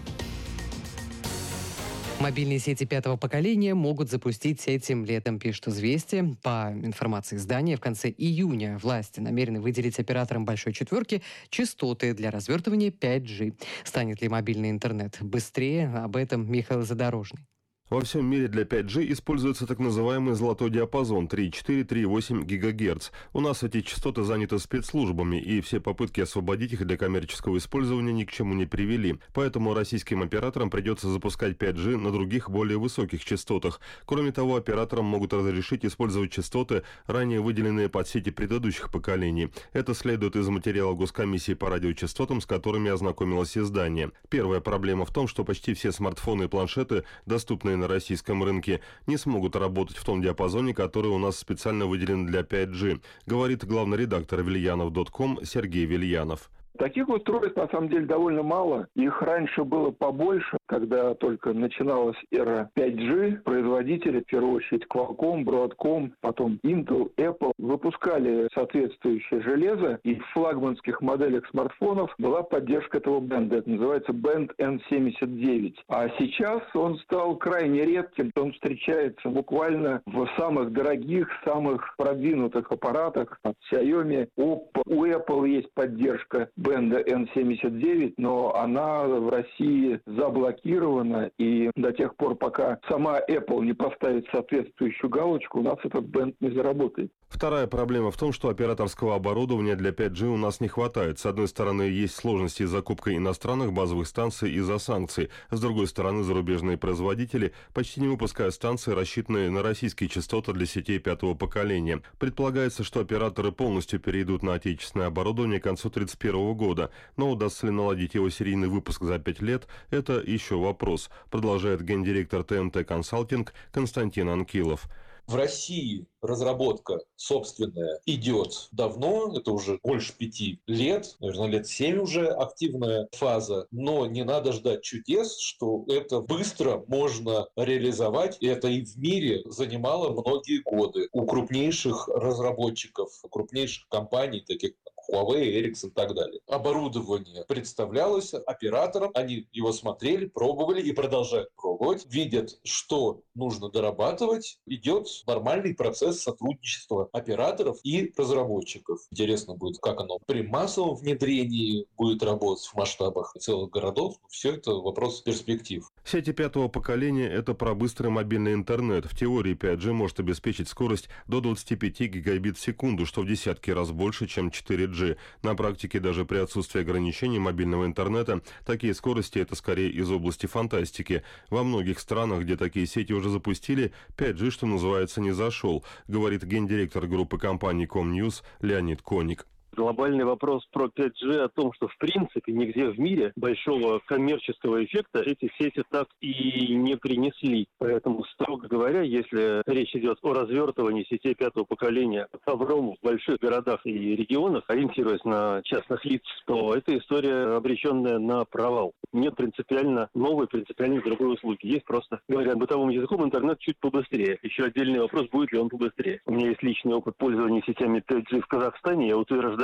Мобильные сети пятого поколения могут запустить этим летом, пишет «Известия». По информации издания, в конце июня власти намерены выделить операторам «Большой четверки» частоты для развертывания пять джи. Станет ли мобильный интернет быстрее? Об этом Михаил Задорожный. Во всем мире для пять джи используется так называемый золотой диапазон три и четыре - три и восемь гигагерц. У нас эти частоты заняты спецслужбами, и все попытки освободить их для коммерческого использования ни к чему не привели. Поэтому российским операторам придется запускать пять джи на других более высоких частотах. Кроме того, операторам могут разрешить использовать частоты, ранее выделенные под сети предыдущих поколений. Это следует из материала Госкомиссии по радиочастотам, с которыми ознакомилось издание. Первая проблема в том, что почти все смартфоны и планшеты, доступные на российском рынке, не смогут работать в том диапазоне, который у нас специально выделен для пять джи, говорит главный редактор вильянов точка ком Сергей Вильянов. Таких устройств на самом деле довольно мало. Их раньше было побольше, когда только начиналась эра пять джи. Производители, в первую очередь Qualcomm, Broadcom, потом Intel, Apple, выпускали соответствующее железо, и в флагманских моделях смартфонов была поддержка этого бенда. Это называется бенд эн семьдесят девять. А сейчас он стал крайне редким. Он встречается буквально в самых дорогих, самых продвинутых аппаратах от Xiaomi, Oppo. У Apple есть поддержка бенда эн семьдесят девять, но она в России заблокирована, и до тех пор, пока сама Apple не поставит соответствующую галочку, у нас этот бенд не заработает. Вторая проблема в том, что операторского оборудования для пять джи у нас не хватает. С одной стороны, есть сложности с закупкой иностранных базовых станций из-за санкций. С другой стороны, зарубежные производители почти не выпускают станции, рассчитанные на российские частоты для сетей пятого поколения. Предполагается, что операторы полностью перейдут на отечественное оборудование к концу тридцать первого года. Но удастся ли наладить его серийный выпуск за пять лет, это еще вопрос, продолжает гендиректор тэ эм тэ Консалтинг Константин Анкилов. В России разработка собственная идет давно, это уже больше пяти лет, наверное, лет семь уже активная фаза, но не надо ждать чудес, что это быстро можно реализовать, и это и в мире занимало многие годы у крупнейших разработчиков, крупнейших компаний, таких как Huawei, Ericsson и так далее. Оборудование представлялось операторам, они его смотрели, пробовали и продолжают пробовать, видят, что нужно дорабатывать, идет нормальный процесс сотрудничества операторов и разработчиков. Интересно будет, как оно при массовом внедрении будет работать в масштабах целых городов. Все это вопрос перспектив. Сети пятого поколения – это про быстрый мобильный интернет. В теории пять джи может обеспечить скорость до двадцати пяти гигабит в секунду, что в десятки раз больше, чем четыре джи. На практике даже при отсутствии ограничений мобильного интернета такие скорости – это скорее из области фантастики. Во многих странах, где такие сети уже запустили, пять джи, что называется, не зашел, говорит гендиректор группы компаний Комньюз Леонид Коник. Глобальный вопрос про пять джи о том, что в принципе нигде в мире большого коммерческого эффекта эти сети так и не принесли. Поэтому, строго говоря, если речь идет о развертывании сетей пятого поколения ковром в больших городах и регионах, ориентируясь на частных лиц, то эта история обреченная на провал. Нет принципиально новой, принципиально другой услуги. Есть просто, говоря бытовым языком, интернет чуть побыстрее. Еще отдельный вопрос, будет ли он побыстрее. У меня есть личный опыт пользования сетями пять джи в Казахстане. Я утверждаю,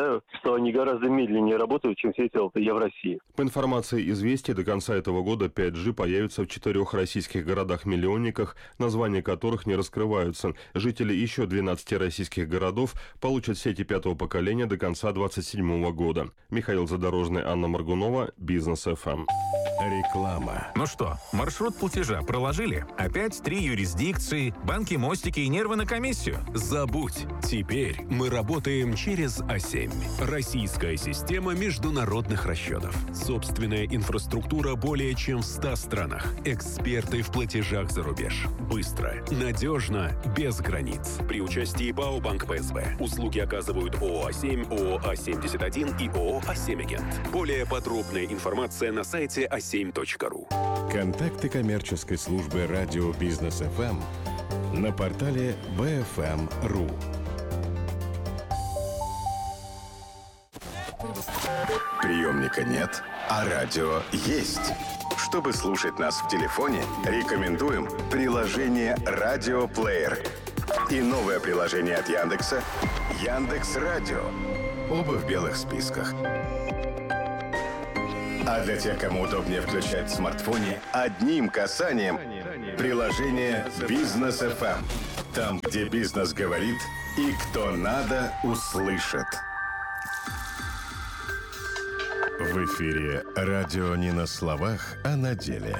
наблюдаю, что они гораздо медленнее работают, чем сети эл тэ е в России. По информации «Известий», до конца этого года пять джи появится в четырех российских городах-миллионниках, названия которых не раскрываются. Жители еще двенадцати российских городов получат сети пятого поколения до конца двадцать седьмого года. Михаил Задорожный, Анна Моргунова, Бизнес эф эм. Реклама. Ну что, маршрут платежа проложили? Опять три юрисдикции, банки, мостики и нервы на комиссию? Забудь. Теперь мы работаем через а семь. Российская система международных расчетов. Собственная инфраструктура более чем в ста странах. Эксперты в платежах за рубеж. Быстро, надежно, без границ. При участии ПАО «Банк пэ эс бэ». Услуги оказывают ООО «А семь», ООО «А семьдесят один» и ООО «А семь Агент». Более подробная информация на сайте а семь точка ру. Контакты коммерческой службы радио Бизнес эф эм на портале бэ эф эм точка ру. Приемника нет, а радио есть. Чтобы слушать нас в телефоне, рекомендуем приложение «Радиоплеер» и новое приложение от Яндекса «Яндекс.Радио». Оба в белых списках. А для тех, кому удобнее включать в смартфоне, одним касанием приложение «Бизнес эф эм». Там, где бизнес говорит и кто надо, услышит. В эфире радио не на словах, а на деле.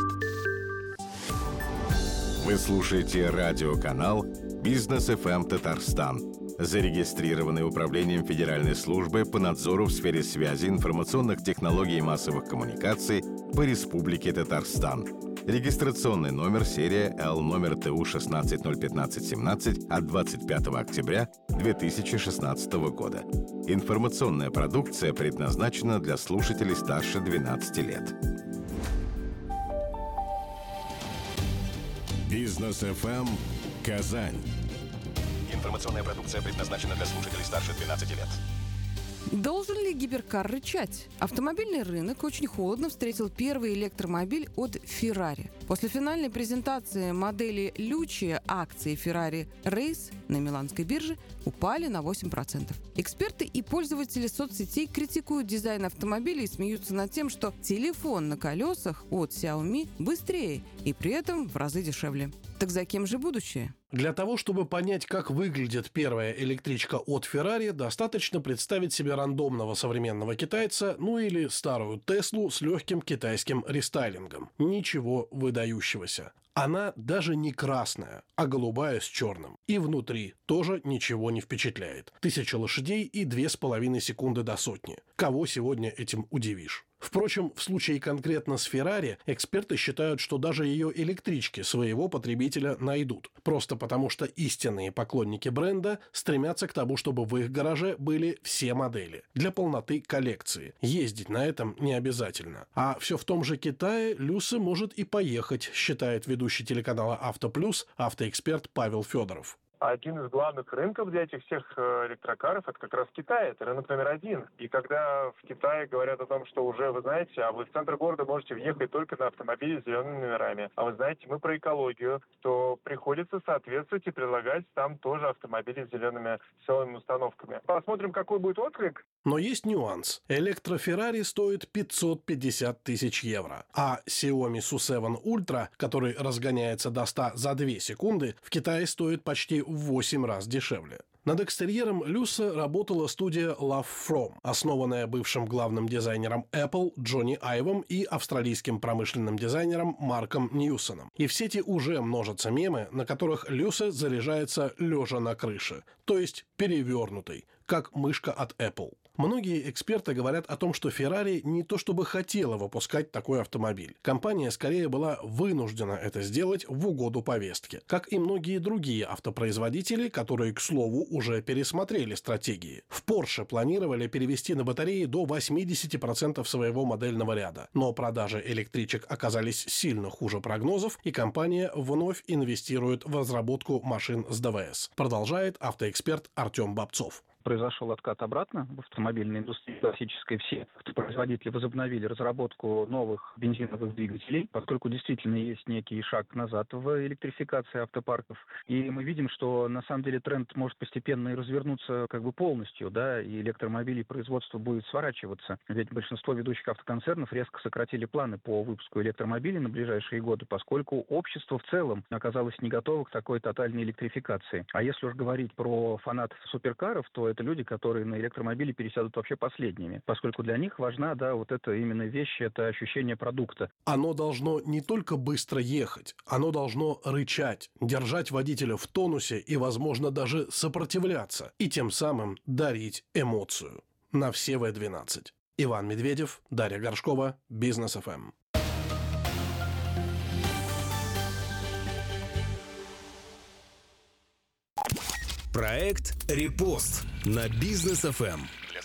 Вы слушаете радиоканал «Бизнес эф эм Татарстан», зарегистрированный Управлением Федеральной службы по надзору в сфере связи, информационных технологий и массовых коммуникаций по Республике Татарстан. Регистрационный номер серия Л номер Т У шестнадцать ноль пятнадцать семнадцать от двадцать пятого октября две тысячи шестнадцатого года. Информационная продукция предназначена для слушателей старше двенадцати лет. Бизнес эф эм Казань. Информационная продукция предназначена для слушателей старше двенадцати лет. Должен ли гиперкар рычать? Автомобильный рынок очень холодно встретил первый электромобиль от Ferrari. После финальной презентации модели Lucia акции Ferrari Race на миланской бирже упали на восемь процентов. Эксперты и пользователи соцсетей критикуют дизайн автомобиля и смеются над тем, что телефон на колесах от Xiaomi быстрее и при этом в разы дешевле. Так за кем же будущее? Для того, чтобы понять, как выглядит первая электричка от Ferrari, достаточно представить себе рандомного современного китайца, ну или старую Теслу с легким китайским рестайлингом. Ничего выдающегося. Она даже не красная, а голубая с черным. И внутри тоже ничего не впечатляет. Тысяча лошадей и две с половиной секунды до сотни. Кого сегодня этим удивишь? Впрочем, в случае конкретно с Ferrari, эксперты считают, что даже ее электрички своего потребителя найдут. Просто потому, что истинные поклонники бренда стремятся к тому, чтобы в их гараже были все модели. Для полноты коллекции. Ездить на этом не обязательно. А все в том же Китае Люся может и поехать, считает ведущий телеканала «Автоплюс» автоэксперт Павел Федоров. Один из главных рынков для этих всех электрокаров – это как раз Китай, это рынок номер один. И когда в Китае говорят о том, что уже, вы знаете, а вы в центр города можете въехать только на автомобиле с зелеными номерами, а вы знаете, мы про экологию, то приходится соответствовать и предлагать там тоже автомобили с зелеными силовыми установками. Посмотрим, какой будет отклик. Но есть нюанс. Электро-Феррари стоит пятьсот пятьдесят тысяч евро, а Xiaomi Су семь Ultra, который разгоняется до ста за две секунды, в Китае стоит почти в восемь раз дешевле. Над экстерьером Люса работала студия Love From, основанная бывшим главным дизайнером Apple Джонни Айвом и австралийским промышленным дизайнером Марком Ньюсоном. И в сети уже множатся мемы, на которых Люса заряжается лежа на крыше, то есть перевернутой, как мышка от Apple. Многие эксперты говорят о том, что Ferrari не то чтобы хотела выпускать такой автомобиль. Компания скорее была вынуждена это сделать в угоду повестке. Как и многие другие автопроизводители, которые, к слову, уже пересмотрели стратегии. В Porsche планировали перевести на батареи до восемьдесят процентов своего модельного ряда. Но продажи электричек оказались сильно хуже прогнозов, и компания вновь инвестирует в разработку машин с ДВС. Продолжает автоэксперт Артем Бобцов. произошел откат обратно в автомобильной индустрии классической. Все производители возобновили разработку новых бензиновых двигателей, поскольку действительно есть некий шаг назад в электрификации автопарков. И мы видим, что на самом деле тренд может постепенно и развернуться как бы полностью, да, и электромобилей производство будет сворачиваться. Ведь большинство ведущих автоконцернов резко сократили планы по выпуску электромобилей на ближайшие годы, поскольку общество в целом оказалось не готово к такой тотальной электрификации. А если уж говорить про фанатов суперкаров, то это люди, которые на электромобили пересядут вообще последними, поскольку для них важна, да, вот эта именно вещь, это ощущение продукта. Оно должно не только быстро ехать, оно должно рычать, держать водителя в тонусе и, возможно, даже сопротивляться, и тем самым дарить эмоцию. На все вэ двенадцать. Иван Медведев, Дарья Горшкова, Бизнес эф эм. Проект «Репост» на Бизнес эф эм.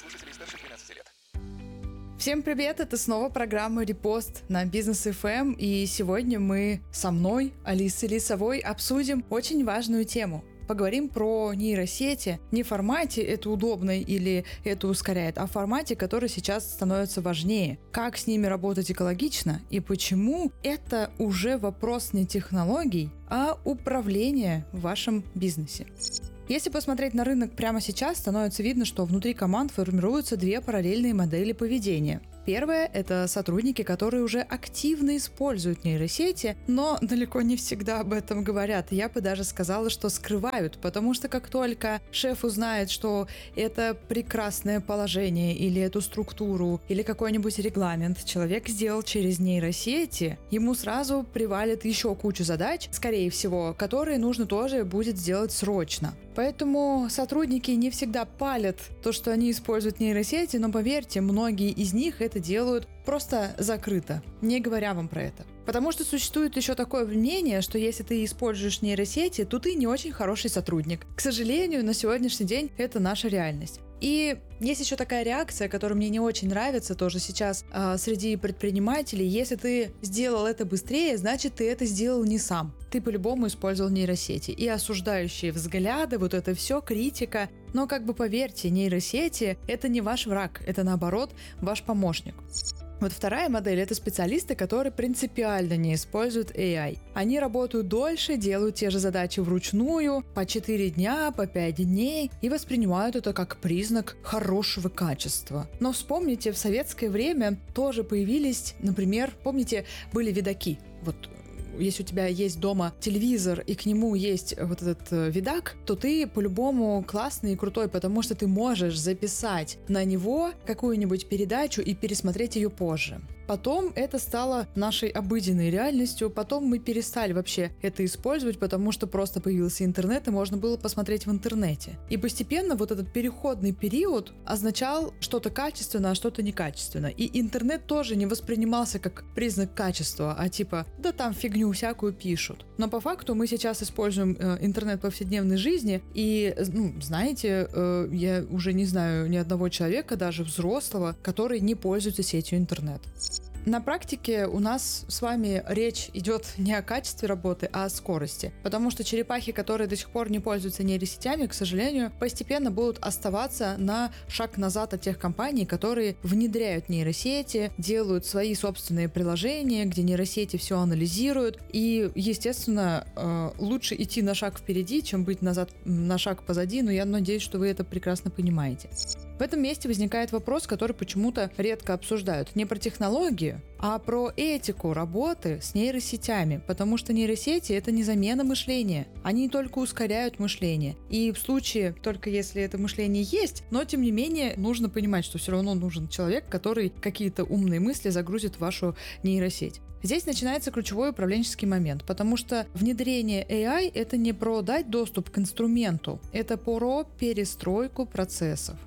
Всем привет, это снова программа «Репост» на Бизнес эф эм, и сегодня мы со мной, Алисой Лисовой, обсудим очень важную тему. Поговорим про нейросети не в формате «это удобно» или «это ускоряет», а в формате, который сейчас становится важнее. Как с ними работать экологично и почему это уже вопрос не технологий, а управления в вашем бизнесе. Если посмотреть на рынок прямо сейчас, становится видно, что внутри команд формируются две параллельные модели поведения. Первое – это сотрудники, которые уже активно используют нейросети, но далеко не всегда об этом говорят. Я бы даже сказала, что скрывают, потому что как только шеф узнает, что это прекрасное положение или эту структуру, или какой-нибудь регламент человек сделал через нейросети, ему сразу привалит еще кучу задач, скорее всего, которые нужно тоже будет сделать срочно. Поэтому сотрудники не всегда палят то, что они используют нейросети, но поверьте, многие из них это делают просто закрыто, не говоря вам про это. Потому что существует еще такое мнение, что если ты используешь нейросети, то ты не очень хороший сотрудник. К сожалению, на сегодняшний день это наша реальность. И есть еще такая реакция, которая мне не очень нравится тоже сейчас э, среди предпринимателей. Если ты сделал это быстрее, значит, ты это сделал не сам. Ты по-любому использовал нейросети. И осуждающие взгляды, вот это все, критика. Но как бы поверьте, нейросети — это не ваш враг, это наоборот ваш помощник. Вот вторая модель — это специалисты, которые принципиально не используют эй ай. Они работают дольше, делают те же задачи вручную, по четыре дня, по пять дней, и воспринимают это как признак хорошего качества. Но вспомните, в советское время тоже появились, например, помните, были видаки. Вот если у тебя есть дома телевизор и к нему есть вот этот видак, то ты по-любому классный и крутой, потому что ты можешь записать на него какую-нибудь передачу и пересмотреть ее позже. Потом это стало нашей обыденной реальностью, потом мы перестали вообще это использовать, потому что просто появился интернет, и можно было посмотреть в интернете. И постепенно вот этот переходный период означал что-то качественное, а что-то некачественное. И интернет тоже не воспринимался как признак качества, а типа, да там фигню всякую пишут. Но по факту мы сейчас используем э, интернет в повседневной жизни, и, ну, знаете, э, я уже не знаю ни одного человека, даже взрослого, который не пользуется сетью интернет. На практике у нас с вами речь идет не о качестве работы, а о скорости. Потому что черепахи, которые до сих пор не пользуются нейросетями, к сожалению, постепенно будут оставаться на шаг назад от тех компаний, которые внедряют нейросети, делают свои собственные приложения, где нейросети все анализируют. И, естественно, лучше идти на шаг впереди, чем быть назад, на шаг позади, но я надеюсь, что вы это прекрасно понимаете. В этом месте возникает вопрос, который почему-то редко обсуждают. Не про технологию, а про этику работы с нейросетями, потому что нейросети — это не замена мышления. Они только ускоряют мышление. И в случае, только если это мышление есть, но тем не менее нужно понимать, что все равно нужен человек, который какие-то умные мысли загрузит в вашу нейросеть. Здесь начинается ключевой управленческий момент, потому что внедрение эй ай — это не про дать доступ к инструменту, это про перестройку процессов.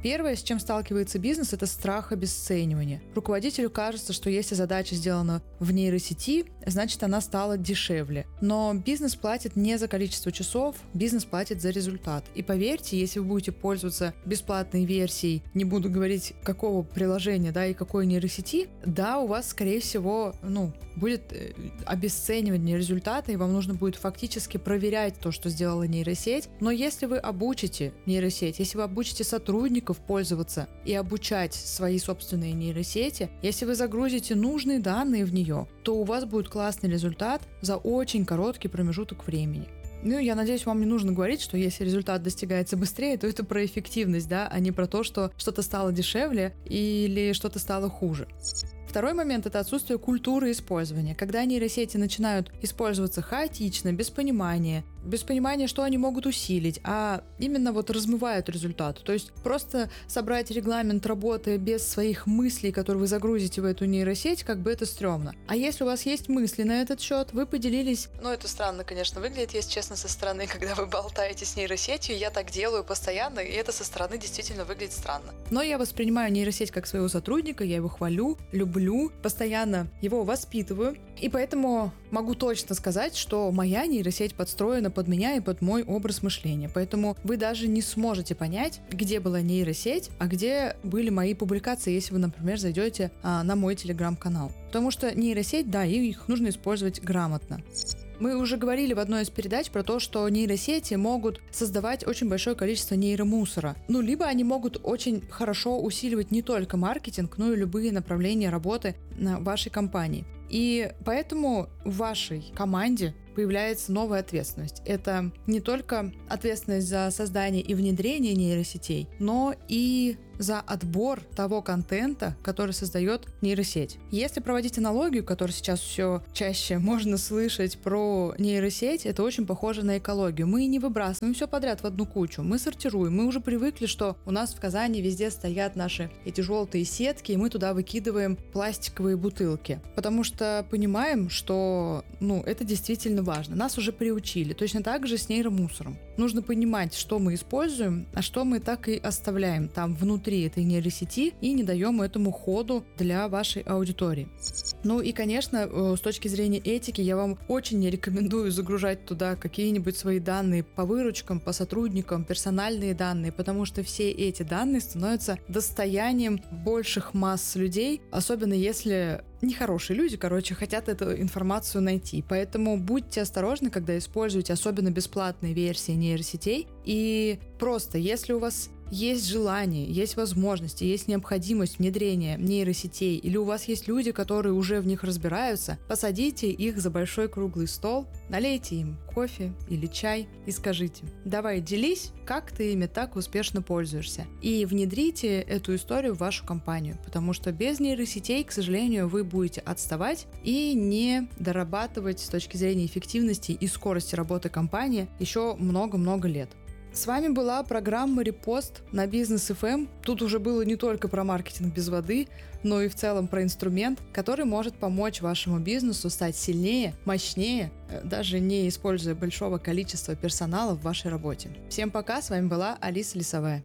Первое, с чем сталкивается бизнес, это страх обесценивания. Руководителю кажется, что если задача сделана в нейросети, значит она стала дешевле. Но бизнес платит не за количество часов, бизнес платит за результат. И поверьте, если вы будете пользоваться бесплатной версией, не буду говорить какого приложения, да, и какой нейросети, да, у вас, скорее всего, ну, будет обесценивание результата, и вам нужно будет фактически проверять то, что сделала нейросеть. Но если вы обучите нейросеть, если вы обучите сотрудников пользоваться и обучать свои собственные нейросети, если вы загрузите нужные данные в нее, то у вас будет классный результат за очень короткий промежуток времени. Ну, я надеюсь, вам не нужно говорить, что если результат достигается быстрее, то это про эффективность, да, а не про то, что что-то стало дешевле или что-то стало хуже. Второй момент – это отсутствие культуры использования. Когда нейросети начинают использоваться хаотично, без понимания, без понимания, что они могут усилить, а именно вот размывают результат. То есть просто собрать регламент работы без своих мыслей, которые вы загрузите в эту нейросеть, как бы это стрёмно. А если у вас есть мысли на этот счет, вы поделились... Ну, это странно, конечно, выглядит, если честно, со стороны, когда вы болтаете с нейросетью. Я так делаю постоянно, и это со стороны действительно выглядит странно. Но я воспринимаю нейросеть как своего сотрудника, я его хвалю, люблю, постоянно его воспитываю, и поэтому могу точно сказать, что моя нейросеть подстроена под меня и под мой образ мышления. Поэтому вы даже не сможете понять, где была нейросеть, а где были мои публикации, если вы, например, зайдете а, на мой телеграм-канал. Потому что нейросеть, да, их нужно использовать грамотно. Мы уже говорили в одной из передач про то, что нейросети могут создавать очень большое количество нейромусора. Ну, либо они могут очень хорошо усиливать не только маркетинг, но и любые направления работы на вашей компании. И поэтому в вашей команде появляется новая ответственность. Это не только ответственность за создание и внедрение нейросетей, но и за отбор того контента, который создает нейросеть. Если проводить аналогию, которую сейчас все чаще можно слышать про нейросеть, это очень похоже на экологию. Мы не выбрасываем все подряд в одну кучу, мы сортируем. Мы уже привыкли, что у нас в Казани везде стоят наши эти желтые сетки, и мы туда выкидываем пластиковые бутылки. Потому что понимаем, что ну, это действительно важно. Нас уже приучили. Точно так же с нейромусором. Нужно понимать, что мы используем, а что мы так и оставляем там внутри этой нейросети и не даем этому ходу для вашей аудитории. Ну и, конечно, с точки зрения этики я вам очень не рекомендую загружать туда какие-нибудь свои данные по выручкам, по сотрудникам, персональные данные, потому что все эти данные становятся достоянием больших масс людей, особенно если нехорошие люди, короче, хотят эту информацию найти. Поэтому будьте осторожны, когда используете особенно бесплатные версии нейросетей. И просто, если у вас есть желание, есть возможности, есть необходимость внедрения нейросетей, или у вас есть люди, которые уже в них разбираются, посадите их за большой круглый стол, налейте им кофе или чай и скажите: давай делись, как ты ими так успешно пользуешься. И внедрите эту историю в вашу компанию, потому что без нейросетей, к сожалению, вы будете отставать и не дорабатывать с точки зрения эффективности и скорости работы компании еще много-много лет. С вами была программа «Репост» на Бизнес эф эм. Тут уже было не только про маркетинг без воды, но и в целом про инструмент, который может помочь вашему бизнесу стать сильнее, мощнее, даже не используя большого количества персонала в вашей работе. Всем пока, с вами была Алиса Лисовая.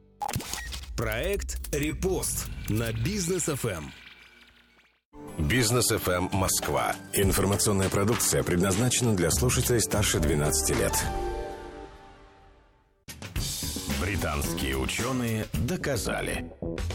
Проект «Репост» на Бизнес эф эм. Бизнес эф эм Москва. Информационная продукция предназначена для слушателей старше двенадцати лет. Британские ученые доказали.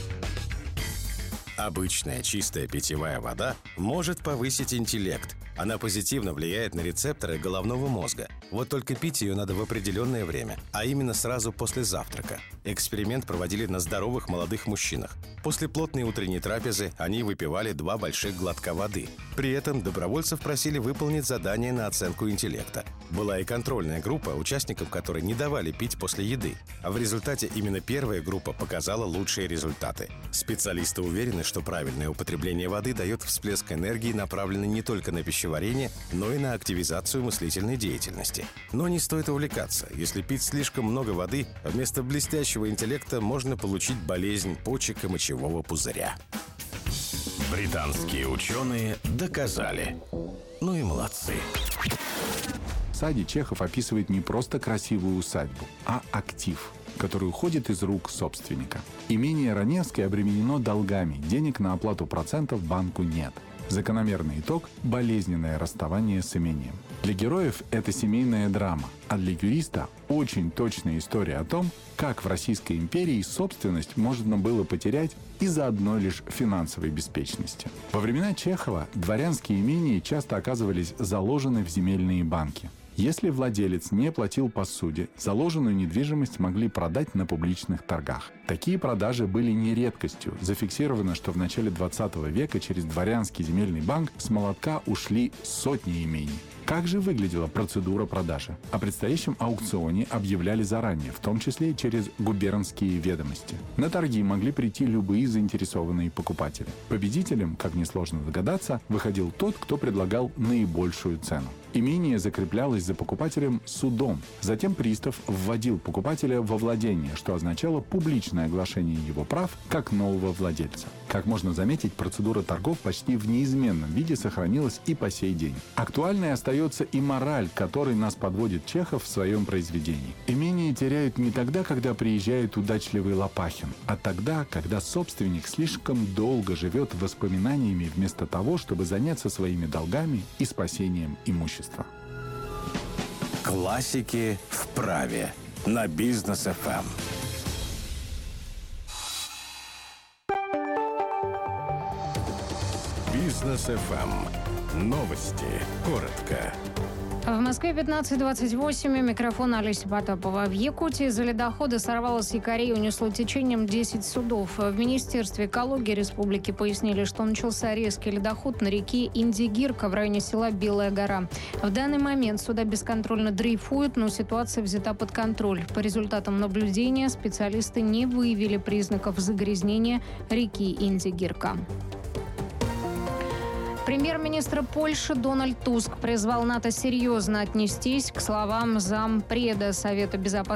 Обычная чистая питьевая вода может повысить интеллект. Она позитивно влияет на рецепторы головного мозга. Вот только пить ее надо в определенное время, а именно сразу после завтрака. Эксперимент проводили на здоровых молодых мужчинах. После плотной утренней трапезы они выпивали два больших глотка воды. При этом добровольцев просили выполнить задание на оценку интеллекта. Была и контрольная группа, участникам которой не давали пить после еды. А в результате именно первая группа показала лучшие результаты. Специалисты уверены, что правильное употребление воды дает всплеск энергии, направленный не только на пищеварение, но и на активизацию мыслительной деятельности. Но не стоит увлекаться. Если пить слишком много воды, вместо блестящего интеллекта можно получить болезнь почек и мочевого пузыря. Британские ученые доказали. Ну и молодцы. В саде Чехов описывает не просто красивую усадьбу, а актив. который уходит из рук собственника. Имение Раневской обременено долгами, денег на оплату процентов банку нет. Закономерный итог – болезненное расставание с имением. Для героев это семейная драма, а для юриста – очень точная история о том, как в Российской империи собственность можно было потерять из-за одной лишь финансовой беспечности. Во времена Чехова дворянские имения часто оказывались заложены в земельные банки. Если владелец не платил посуде, заложенную недвижимость могли продать на публичных торгах. Такие продажи были не редкостью. Зафиксировано, что в начале двадцатого века через дворянский земельный банк с молотка ушли сотни имений. Как же выглядела процедура продажи? О предстоящем аукционе объявляли заранее, в том числе через губернские ведомости. На торги могли прийти любые заинтересованные покупатели. Победителем, как несложно догадаться, выходил тот, кто предлагал наибольшую цену. Имение закреплялось за покупателем судом. Затем пристав вводил покупателя во владение, что означало публичное оглашение его прав как нового владельца. Как можно заметить, процедура торгов почти в неизменном виде сохранилась и по сей день. Актуальной остается и мораль, к которой нас подводит Чехов в своем произведении. Имение теряют не тогда, когда приезжает удачливый Лопахин, а тогда, когда собственник слишком долго живет воспоминаниями вместо того, чтобы заняться своими долгами и спасением имущества. Классики в праве на Бизнес эф эм. Бизнес эф эм. Новости. Коротко. В Москве пятнадцать двадцать восемь. Микрофон Олеся Потапова. В Якутии за ледохода сорвало с якорей и унесло течением десять судов. В Министерстве экологии республики пояснили, что начался резкий ледоход на реке Индигирка в районе села Белая гора. В данный момент суда бесконтрольно дрейфуют, но ситуация взята под контроль. По результатам наблюдения специалисты не выявили признаков загрязнения реки Индигирка. Премьер-министр Польши Дональд Туск призвал НАТО серьезно отнестись к словам зампреда Совета Безопасности